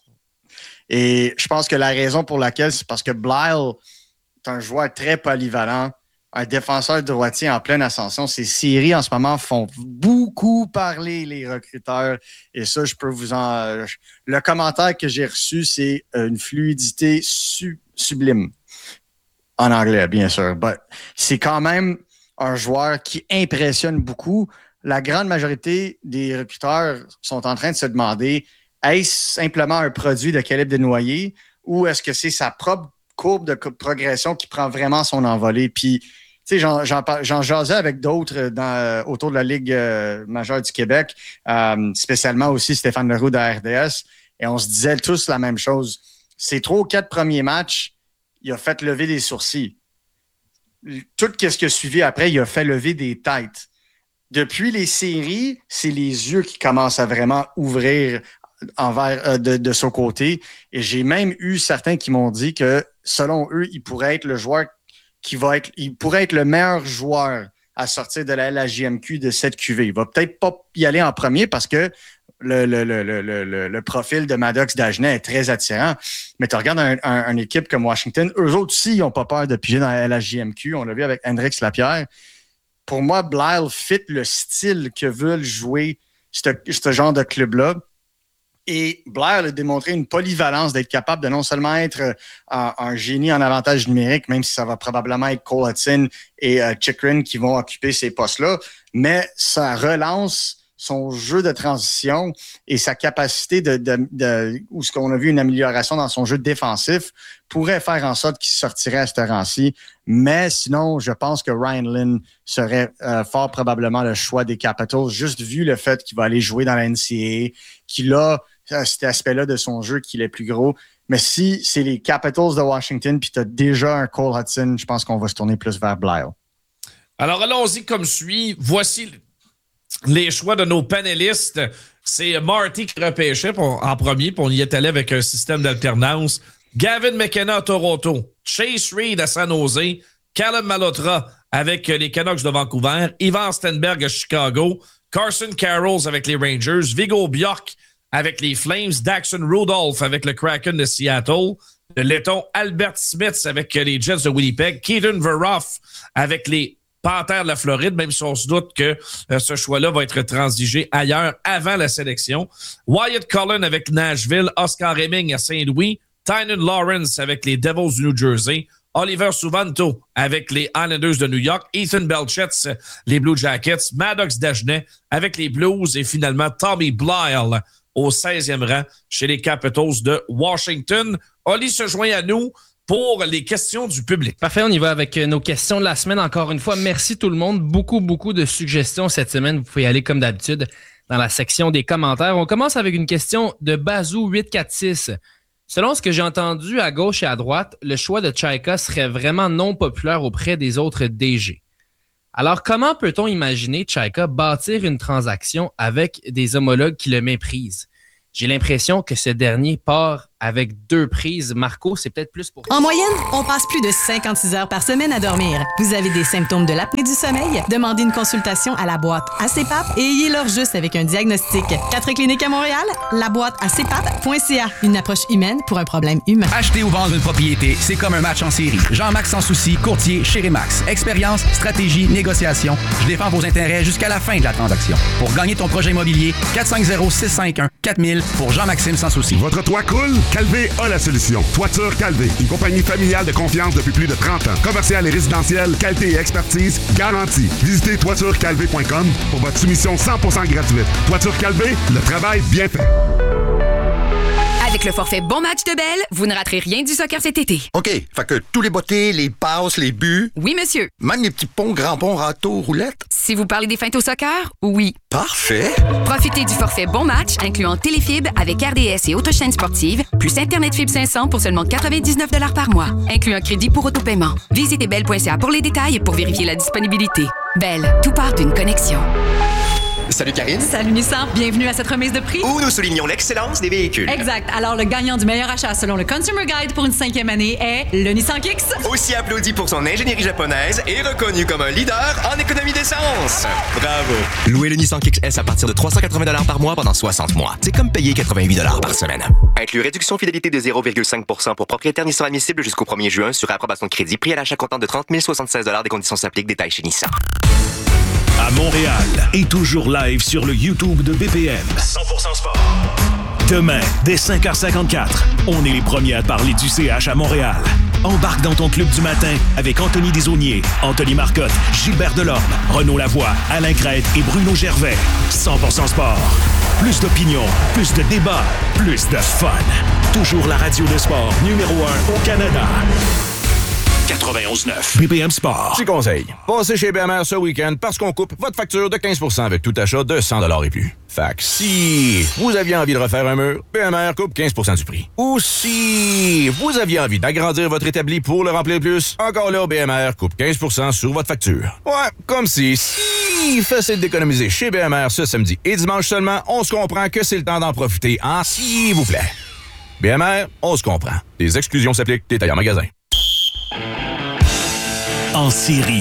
Et je pense que la raison pour laquelle, c'est parce que Blair est un joueur très polyvalent, un défenseur droitier en pleine ascension. Ces séries, en ce moment, font beaucoup parler les recruteurs. Et ça, je peux vous en... Le commentaire que j'ai reçu, c'est une fluidité sublime. En anglais, bien sûr. But c'est quand même un joueur qui impressionne beaucoup. La grande majorité des recruteurs sont en train de se demander, est-ce simplement un produit de Caleb Desnoyers ou est-ce que c'est sa propre courbe de progression qui prend vraiment son envolée? Puis, tu sais, j'en jasais avec d'autres autour de la Ligue majeure du Québec, spécialement aussi Stéphane Leroux de RDS, et on se disait tous la même chose. Ces 3 ou 4 premiers matchs, il a fait lever des sourcils. Tout ce qui a suivi après, il a fait lever des têtes. Depuis les séries, c'est les yeux qui commencent à vraiment ouvrir envers de son côté. Et j'ai même eu certains qui m'ont dit que, selon eux, il pourrait être le joueur il pourrait être le meilleur joueur à sortir de la LHJMQ de cette QV. Il va peut-être pas y aller en premier parce que le profil de Maddox Dagenet est très attirant. Mais tu regardes une équipe comme Washington, eux autres aussi, ils n'ont pas peur de piger dans la LHJMQ. On l'a vu avec Hendrix Lapierre. Pour moi, Blair fit le style que veulent jouer ce genre de club-là. Et Blair a démontré une polyvalence d'être capable de non seulement être un génie en avantage numérique, même si ça va probablement être Cole Hudson et Chychrun qui vont occuper ces postes-là, mais ça relance son jeu de transition et sa capacité où ce qu'on a vu une amélioration dans son jeu défensif pourrait faire en sorte qu'il sortirait à ce rang-ci. Mais sinon, je pense que Ryan Lynn serait fort probablement le choix des Capitals, juste vu le fait qu'il va aller jouer dans la NCAA, qu'il a cet aspect-là de son jeu qui est plus gros. Mais si c'est les Capitals de Washington puis tu as déjà un Cole Hudson, je pense qu'on va se tourner plus vers Blair. Alors, allons-y comme suit. Voici les choix de nos panélistes. C'est Marty qui repêchait en premier, puis on y est allé avec un système d'alternance. Gavin McKenna à Toronto, Chase Reed à San Jose, Callum Malhotra avec les Canucks de Vancouver, Ivan Stenberg à Chicago, Carson Carrolls avec les Rangers, Viggo Bjork avec les Flames, Daxon Rudolph avec le Kraken de Seattle, le Letton Albert Smith avec les Jets de Winnipeg, Keaton Veroff avec les Panthères de la Floride, même si on se doute que ce choix-là va être transigé ailleurs avant la sélection. Wyatt Cullen avec Nashville, Oscar Hemming à Saint-Louis, Tynan Lawrence avec les Devils du New Jersey, Oliver Suvanto avec les Islanders de New York, Ethan Belchetz, les Blue Jackets, Maddox Dagenet avec les Blues et finalement Tommy Blair au 16e rang chez les Capitals de Washington. Oli se joint à nous pour les questions du public. Parfait, on y va avec nos questions de la semaine. Encore une fois, merci tout le monde. Beaucoup de suggestions cette semaine. Vous pouvez aller comme d'habitude dans la section des commentaires. On commence avec une question de Bazou846. Selon ce que j'ai entendu à gauche et à droite, le choix de Chaika serait vraiment non populaire auprès des autres DG. Alors, comment peut-on imaginer Chaika bâtir une transaction avec des homologues qui le méprisent? J'ai l'impression que ce dernier part avec 2 prises. Marco, c'est peut-être plus pour... En moyenne, on passe plus de 56 heures par semaine à dormir. Vous avez des symptômes de l'apnée du sommeil? Demandez une consultation à la boîte ACPAP et ayez-leur juste avec un diagnostic. 4 cliniques à Montréal, la boîte acpap.ca. Une approche humaine pour un problème humain. Acheter ou vendre une propriété, c'est comme un match en série. Jean-Max Sans Souci, courtier chez Remax. Expérience, stratégie, négociation. Je défends vos intérêts jusqu'à la fin de la transaction. Pour gagner ton projet immobilier, 450-651-4000 pour Jean-Maxime Sans Souci. Votre toit coule? Calvé a la solution. Toiture Calvé, une compagnie familiale de confiance depuis plus de 30 ans. Commercial et résidentiel, qualité et expertise garantie. Visitez toiturecalvé.com pour votre soumission 100% gratuite. Toiture Calvé, le travail bien fait. Avec le forfait Bon Match de Bell, vous ne raterez rien du soccer cet été. OK, fait que tous les bottées, les passes, les buts... Oui, monsieur. Même les petits ponts, grands ponts, râteaux, roulettes? Si vous parlez des feintes au soccer, oui. Parfait. Profitez du forfait Bon Match, incluant téléfibre avec RDS et autres chaînes sportives, plus Internet Fibre 500 pour seulement 99 $ par mois, inclus un crédit pour autopaiement. Visitez bell.ca pour les détails et pour vérifier la disponibilité. Bell, tout part d'une connexion. Salut Karine. Salut Nissan, bienvenue à cette remise de prix. Où nous soulignons l'excellence des véhicules. Exact. Alors, le gagnant du meilleur achat selon le Consumer Guide pour une 5e année est le Nissan Kicks. Aussi applaudi pour son ingénierie japonaise et reconnu comme un leader en économie d'essence. Bravo. Louez le Nissan Kicks S à partir de 380 $ par mois pendant 60 mois. C'est comme payer 88 $ par semaine. Inclus réduction fidélité de 0,5% pour propriétaires Nissan admissible jusqu'au 1er juin sur approbation de crédit. Prix à l'achat comptant de 30 076 $. Des conditions s'appliquent. Détails chez Nissan. À Montréal et toujours live sur le YouTube de BPM. 100% sport. Demain, dès 5h54, on est les premiers à parler du CH à Montréal. Embarque dans ton club du matin avec Anthony Desaulniers, Anthony Marcotte, Gilbert Delorme, Renaud Lavoie, Alain Crête et Bruno Gervais. 100% sport. Plus d'opinion, plus de débats, plus de fun. Toujours la radio de sport numéro 1 au Canada. 91.9 BPM Sport. Petit conseil. Passez chez BMR ce week-end parce qu'on coupe votre facture de 15% avec tout achat de 100 $ et plus. Fait que si vous aviez envie de refaire un mur, BMR coupe 15% du prix. Ou si vous aviez envie d'agrandir votre établi pour le remplir plus, encore là, BMR coupe 15% sur votre facture. Ouais, comme si facile d'économiser chez BMR ce samedi et dimanche seulement, on se comprend que c'est le temps d'en profiter, hein, s'il vous plaît. BMR, on se comprend. Les exclusions s'appliquent, détails en magasin. En série.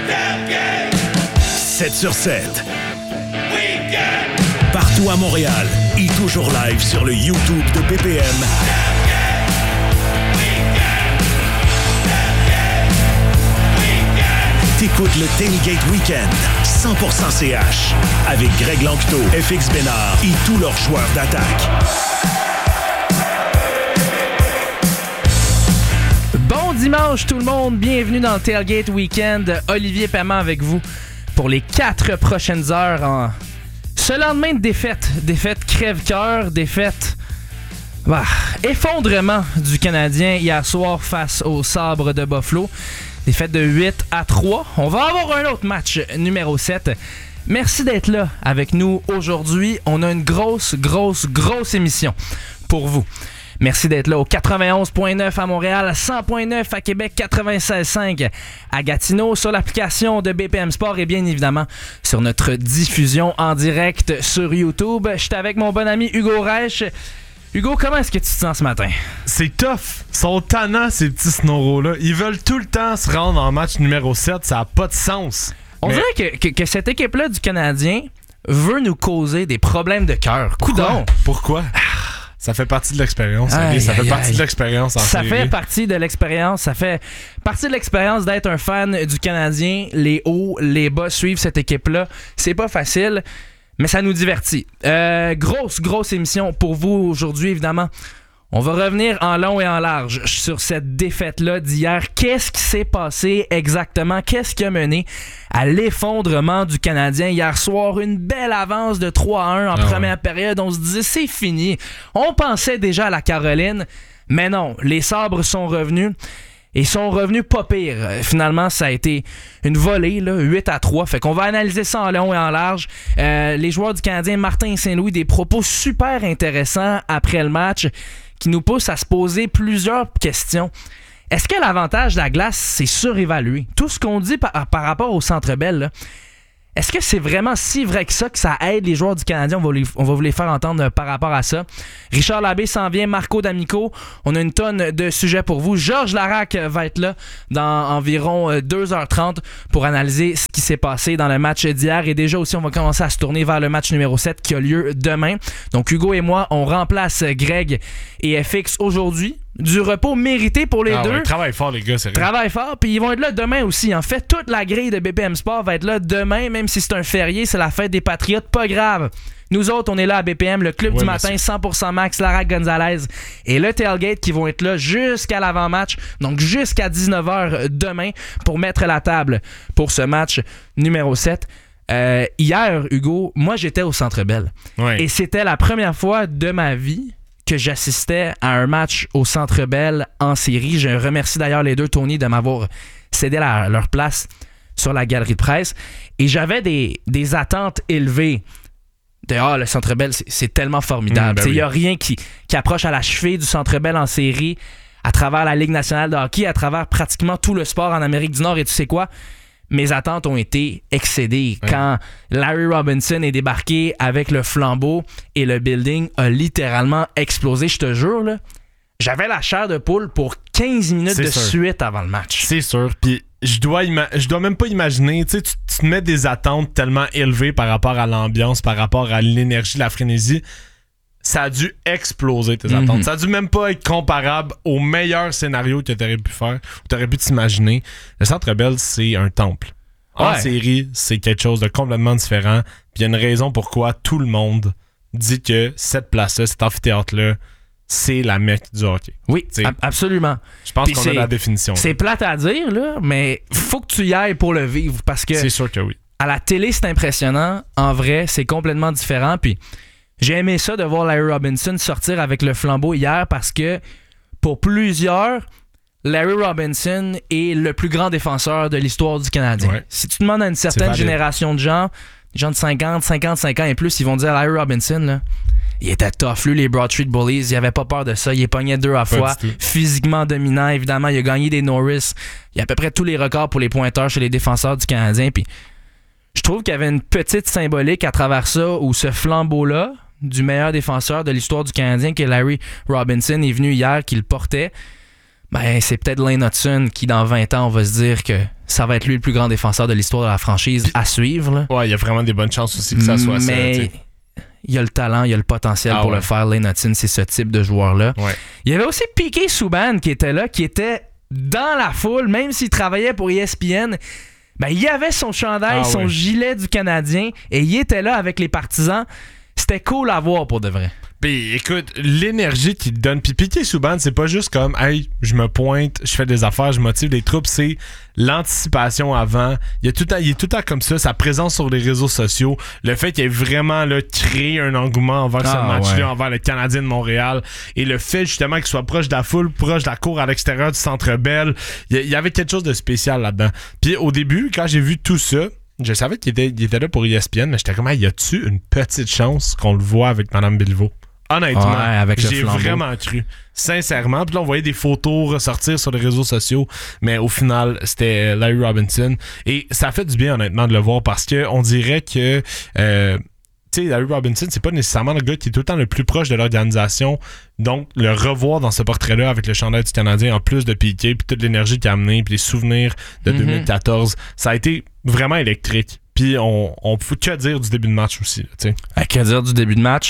7 sur 7. Partout à Montréal et toujours live sur le YouTube de BPM. T'écoutes le Tailgate Weekend 100% CH avec Greg Lanctot, FX Bénard et tous leurs joueurs d'attaque. Bon dimanche tout le monde, bienvenue dans le Tailgate Weekend. Olivier Paiement avec vous pour les 4 prochaines heures en ce lendemain de défaite. Défaite crève-cœur, défaite... effondrement du Canadien hier soir face aux Sabres de Buffalo. Défaite de 8-3. On va avoir un autre match numéro 7. Merci d'être là avec nous aujourd'hui. On a une grosse émission pour vous. Merci d'être là au 91.9 à Montréal, 100.9 à Québec, 96.5 à Gatineau, sur l'application de BPM Sport et bien évidemment sur notre diffusion en direct sur YouTube. Je suis avec mon bon ami Hugo Reich. Hugo, comment est-ce que tu te sens ce matin? C'est tough. Ils sont tannants, ces petits snoros-là. Ils veulent tout le temps se rendre en match numéro 7. Ça n'a pas de sens. On dirait que cette équipe-là du Canadien veut nous causer des problèmes de cœur. Pourquoi? Ça fait partie de l'expérience. Ça fait partie de l'expérience en série. Ça fait partie de l'expérience. Ça fait partie de l'expérience d'être un fan du Canadien. Les hauts, les bas, suivre cette équipe-là. C'est pas facile, mais ça nous divertit. Grosse émission pour vous aujourd'hui, évidemment. On va revenir en long et en large sur cette défaite-là d'hier. Qu'est-ce qui s'est passé exactement? Qu'est-ce qui a mené à l'effondrement du Canadien hier soir? Une belle avance de 3-1 en première période. On se disait, c'est fini. On pensait déjà à la Caroline, mais non. Les Sabres sont revenus. Et sont revenus pas pire. Finalement, ça a été une volée, là, 8-3. Fait qu'on va analyser ça en long et en large. Les joueurs du Canadien, Martin Saint-Louis, des propos super intéressants après le match. qui nous pousse à se poser plusieurs questions. Est-ce que l'avantage de la glace, c'est surévalué? Tout ce qu'on dit par rapport au Centre Bell, là, est-ce que c'est vraiment si vrai que ça aide les joueurs du Canadien? On va vous les faire entendre par rapport à ça. Richard Labbé s'en vient, Marco D'Amico. On a une tonne de sujets pour vous. Georges Laraque va être là dans environ 2h30 pour analyser ce qui s'est passé dans le match d'hier. Et déjà aussi, on va commencer à se tourner vers le match numéro 7 qui a lieu demain. Donc Hugo et moi, on remplace Greg et FX aujourd'hui. Du repos mérité pour les deux. Ouais, travaille fort, les gars, sérieux. Travaille fort, puis ils vont être là demain aussi. En fait, toute la grille de BPM Sport va être là demain, même si c'est un férié, c'est la fête des Patriotes, pas grave. Nous autres, on est là à BPM, le club du matin, 100% Max, Laraque Gonzalez et le Tailgate qui vont être là jusqu'à l'avant-match, donc jusqu'à 19h demain pour mettre la table pour ce match numéro 7. Hier, Hugo, moi j'étais au Centre Bell. Ouais. Et c'était la première fois de ma vie que j'assistais à un match au Centre Bell en série. Je remercie d'ailleurs les deux, Tony, de m'avoir cédé leur place sur la galerie de presse. Et j'avais des attentes élevées. Le Centre Bell, c'est tellement formidable. Il n'y a rien qui approche à la cheville du Centre Bell en série à travers la Ligue nationale de hockey, à travers pratiquement tout le sport en Amérique du Nord. Et tu sais quoi? Mes attentes ont été excédées quand Larry Robinson est débarqué avec le flambeau et le building a littéralement explosé. Je te jure, là, j'avais la chair de poule pour 15 minutes suite avant le match. C'est sûr. Puis je dois même pas imaginer. Tu te mets des attentes tellement élevées par rapport à l'ambiance, par rapport à l'énergie, la frénésie. Ça a dû exploser tes attentes. Ça a dû même pas être comparable au meilleur scénario que tu aurais pu faire ou tu aurais pu t'imaginer. Le Centre Bell, c'est un temple. En série, c'est quelque chose de complètement différent. Puis il y a une raison pourquoi tout le monde dit que cette place-là, cet amphithéâtre-là, c'est la Mecque du hockey. Oui, absolument. Je pense qu'on a la définition. C'est plate à dire, là, mais faut que tu y ailles pour le vivre parce que c'est sûr que oui. À la télé, c'est impressionnant. En vrai, c'est complètement différent. Puis j'ai aimé ça de voir Larry Robinson sortir avec le flambeau hier parce que pour plusieurs, Larry Robinson est le plus grand défenseur de l'histoire du Canadien. Ouais. Si tu demandes à une certaine génération de gens de 50, 55 ans et plus, ils vont dire Larry Robinson, là, il était tough. Lui, les Broad Street Bullies, il avait pas peur de ça. Il est pogné 2 à fois. Physiquement dominant, évidemment. Il a gagné des Norris. Il a à peu près tous les records pour les pointeurs chez les défenseurs du Canadien. Puis je trouve qu'il y avait une petite symbolique à travers ça où ce flambeau-là du meilleur défenseur de l'histoire du Canadien que Larry Robinson est venu hier, qu'il portait. Ben, c'est peut-être Lane Hudson qui, dans 20 ans, on va se dire que ça va être lui le plus grand défenseur de l'histoire de la franchise à suivre. Là. Ouais, il y a vraiment des bonnes chances aussi que ça soit ça. Mais il y a le talent, il y a le potentiel pour le faire. Lane Hudson, c'est ce type de joueur-là. Ouais. Il y avait aussi Piqué Subban qui était là, qui était dans la foule, même s'il travaillait pour ESPN. Ben, il avait son chandail, son gilet du Canadien et il était là avec les partisans. C'était cool à voir pour de vrai. Puis écoute, l'énergie qu'il te donne. Puis Piqué Subban, c'est pas juste comme hey, je me pointe, je fais des affaires, je motive les troupes, c'est l'anticipation avant. Il est tout le temps comme ça, sa présence sur les réseaux sociaux, le fait qu'il ait vraiment là, créé un engouement envers ce match-là, envers le Canadien de Montréal, et le fait justement qu'il soit proche de la foule, proche de la cour à l'extérieur du Centre Bell, il y avait quelque chose de spécial là-dedans. Puis au début, quand j'ai vu tout ça, je savais qu'il était là pour ESPN, mais j'étais comme, y a-tu une petite chance qu'on le voit avec Mme Bilvaux? Honnêtement, avec j'ai vraiment cru. Sincèrement. Puis là, on voyait des photos ressortir sur les réseaux sociaux, mais au final, c'était Larry Robinson. Et ça fait du bien, honnêtement, de le voir parce qu'on dirait que... tu sais, Larry Robinson, c'est pas nécessairement le gars qui est tout le temps le plus proche de l'organisation. Donc, le revoir dans ce portrait-là avec le chandail du Canadien, en plus de Piqué, puis toute l'énergie qu'il a amené, puis les souvenirs de 2014, ça a été vraiment électrique. Puis on peut que dire du début de match aussi. Tu sais. Que dire du début de match?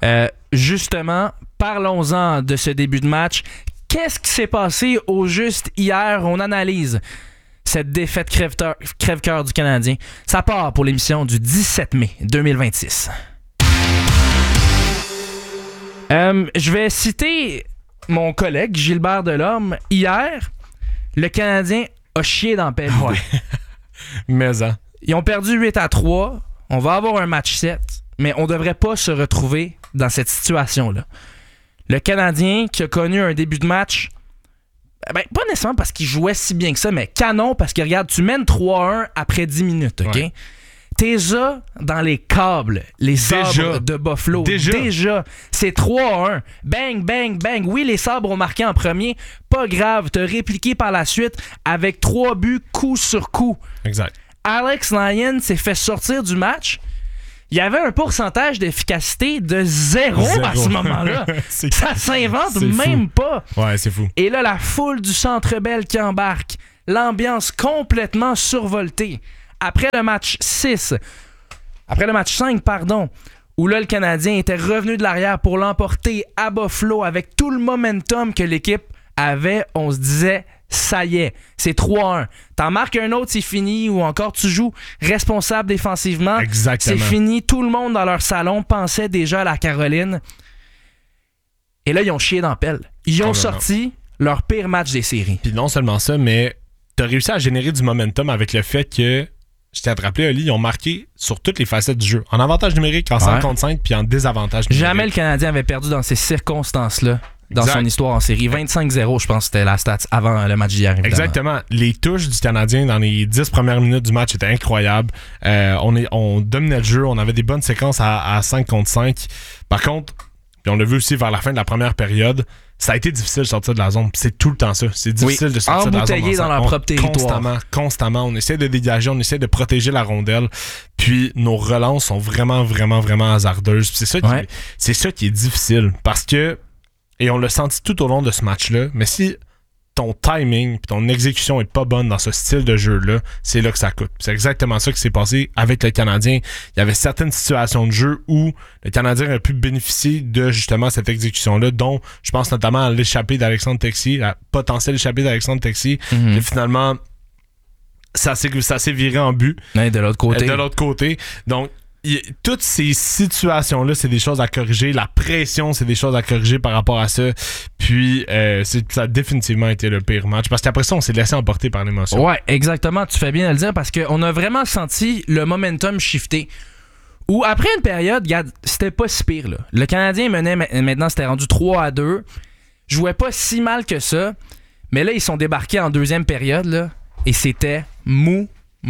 Justement, parlons-en de ce début de match. Qu'est-ce qui s'est passé au juste hier? On analyse cette défaite crève-cœur du Canadien. Ça part pour l'émission du 17 mai 2026. Je vais citer mon collègue Gilbert Delorme. Hier, le Canadien a chié dans le pelle. Ouais. Mais ça. Ils ont perdu 8-3. On va avoir un match 7, mais on ne devrait pas se retrouver dans cette situation-là. Le Canadien qui a connu un début de match, ben, pas nécessairement parce qu'il jouait si bien que ça, mais canon parce que regarde, tu mènes 3-1 après 10 minutes, OK? Ouais. T'es dans les câbles, les sabres de Buffalo. Déjà. C'est 3-1. Bang, bang, bang. Oui, les sabres ont marqué en premier. Pas grave. T'as répliqué par la suite avec 3 buts coup sur coup. Exact. Alex Lyon s'est fait sortir du match. Il y avait un pourcentage d'efficacité de 0 à ce moment-là. Ça s'invente même pas. Ouais, c'est fou. Et là, la foule du Centre Bell qui embarque. L'ambiance complètement survoltée. Après le match 5, où là, le Canadien était revenu de l'arrière pour l'emporter à Buffalo avec tout le momentum que l'équipe avait, on se disait, ça y est, c'est 3-1. T'en marques un autre, c'est fini, ou encore tu joues responsable défensivement. Exactement. C'est fini. Tout le monde dans leur salon pensait déjà à la Caroline. Et là, ils ont chié dans la pelle. Ils ont sorti leur pire match des séries. Puis non seulement ça, mais t'as réussi à générer du momentum avec le fait que, je tiens à te rappeler, Oli, ils ont marqué sur toutes les facettes du jeu. En avantage numérique, en 5 contre 5, puis en désavantage numérique. Jamais le Canadien avait perdu dans ces circonstances-là. Dans son histoire en série. 25-0, je pense que c'était la stat avant le match d'hier. Évidemment. Exactement. Les touches du Canadien dans les 10 premières minutes du match étaient incroyables. On dominait le jeu. On avait des bonnes séquences à 5 contre 5. Par contre, puis on l'a vu aussi vers la fin de la première période, ça a été difficile de sortir de la zone. C'est tout le temps ça. C'est difficile de sortir de la zone. Embouteillé dans leur propre territoire. Constamment. On essaie de dégager, on essaie de protéger la rondelle. Puis nos relances sont vraiment, vraiment, vraiment hasardeuses. Puis c'est ça qui est difficile. Parce que, et on l'a senti tout au long de ce match-là, mais si ton timing et ton exécution est pas bonne dans ce style de jeu-là, c'est là que ça coûte. C'est exactement ça qui s'est passé avec le Canadien. Il y avait certaines situations de jeu où le Canadien aurait pu bénéficier de justement cette exécution-là, dont je pense notamment à l'échappée d'Alexandre Texier, la potentielle échappée d'Alexandre Texier. Et finalement, ça s'est viré en but. De l'autre côté. Donc, toutes ces situations-là, c'est des choses à corriger. La pression, c'est des choses à corriger par rapport à ça. Puis, ça a définitivement été le pire match. Parce qu'après ça, on s'est laissé emporter par l'émotion. Ouais, exactement. Tu fais bien de le dire parce qu'on a vraiment senti le momentum shifter. Où, après une période, regarde, c'était pas si pire. Là. Le Canadien menait, maintenant, c'était rendu 3-2. Jouait pas si mal que ça. Mais là, ils sont débarqués en deuxième période. Là, et c'était mou.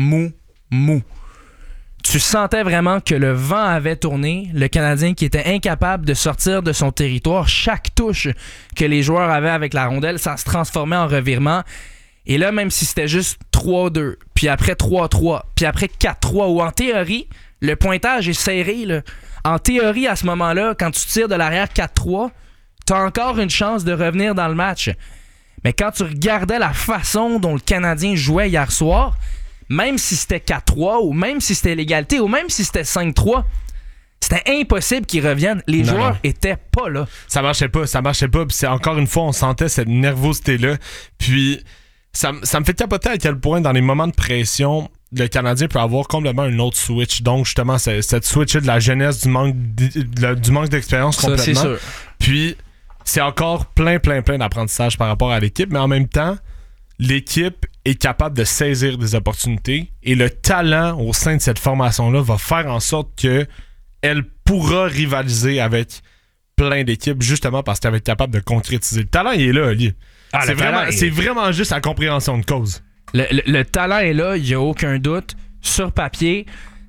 Tu sentais vraiment que le vent avait tourné, le Canadien qui était incapable de sortir de son territoire. Chaque touche que les joueurs avaient avec la rondelle, ça se transformait en revirement. Et là, même si c'était juste 3-2, puis après 3-3, puis après 4-3, ou en théorie, le pointage est serré. Là. En théorie, à ce moment-là, quand tu tires de l'arrière 4-3, t'as encore une chance de revenir dans le match. Mais quand tu regardais la façon dont le Canadien jouait hier soir, même si c'était 4-3, ou même si c'était l'égalité, ou même si c'était 5-3, c'était impossible qu'ils reviennent. Les joueurs étaient pas là. Ça marchait pas. Puis c'est encore une fois, on sentait cette nervosité-là. Puis ça me fait capoter à quel point, dans les moments de pression, le Canadien peut avoir complètement une autre switch. Donc, justement, cette switch de la jeunesse, du manque d'expérience complètement. Ça, c'est sûr. Puis, c'est encore plein d'apprentissage par rapport à l'équipe. Mais en même temps, l'équipe est capable de saisir des opportunités et le talent au sein de cette formation-là va faire en sorte qu'elle pourra rivaliser avec plein d'équipes justement parce qu'elle va être capable de concrétiser. Le talent, il est là, Oli. C'est vraiment juste la compréhension de cause. Le talent est là, il n'y a aucun doute. Sur papier,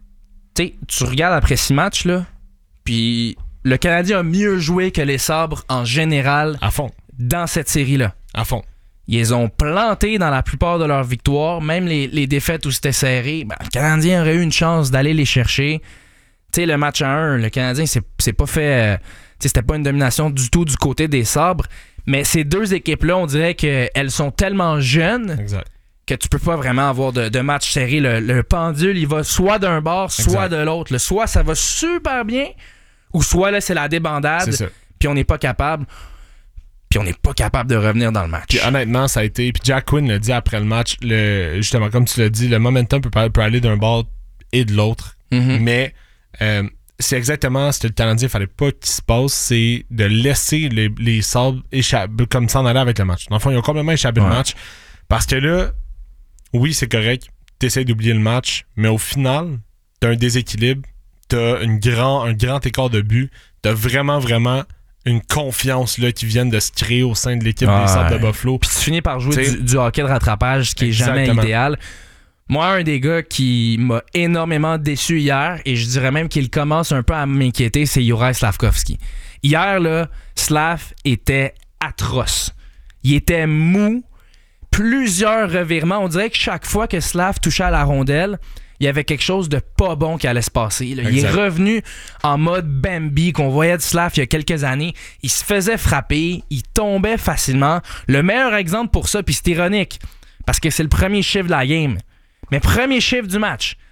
tu regardes après 6 matchs, là, puis le Canadien a mieux joué que les Sabres en général à fond dans cette série-là. À fond. Ils les ont plantés dans la plupart de leurs victoires, même les défaites où c'était serré. Le Canadien aurait eu une chance d'aller les chercher. Le match à 1, le Canadien, c'est pas fait. C'était pas une domination du tout du côté des Sabres. Mais ces deux équipes-là, on dirait qu'elles sont tellement jeunes que tu peux pas vraiment avoir de match serré. Le pendule, il va soit d'un bord, soit de l'autre. Soit ça va super bien, ou soit là, c'est la débandade, puis on n'est pas capable. Puis on n'est pas capable de revenir dans le match. Puis honnêtement, ça a été... Puis Jack Quinn l'a dit après le match, justement, comme tu l'as dit, le momentum peut aller d'un bord et de l'autre. Mais c'est exactement ce que le Canadien ne fallait pas qu'il se passe, c'est de laisser les Sabres échapper, comme s'en aller avec le match. Dans le fond, ils ont complètement échappé le match. Parce que là, oui, c'est correct, tu essaies d'oublier le match, mais au final, tu as un déséquilibre, tu as un grand écart de but, tu as vraiment une confiance là, qui vient de se créer au sein de l'équipe des Sabres de Buffalo. Puis tu finis par jouer du hockey de rattrapage, ce qui est jamais idéal. Moi, un des gars qui m'a énormément déçu hier, et je dirais même qu'il commence un peu à m'inquiéter, c'est Juraj Slafkovský. Hier, là, Slav était atroce. Il était mou. Plusieurs revirements. On dirait que chaque fois que Slav touchait à la rondelle, il y avait quelque chose de pas bon qui allait se passer. Là. Il est revenu en mode Bambi qu'on voyait de Slav il y a quelques années. Il se faisait frapper, il tombait facilement. Le meilleur exemple pour ça, puis c'est ironique, parce que c'est le premier chiffre de la game. Mais premier chiffre du match,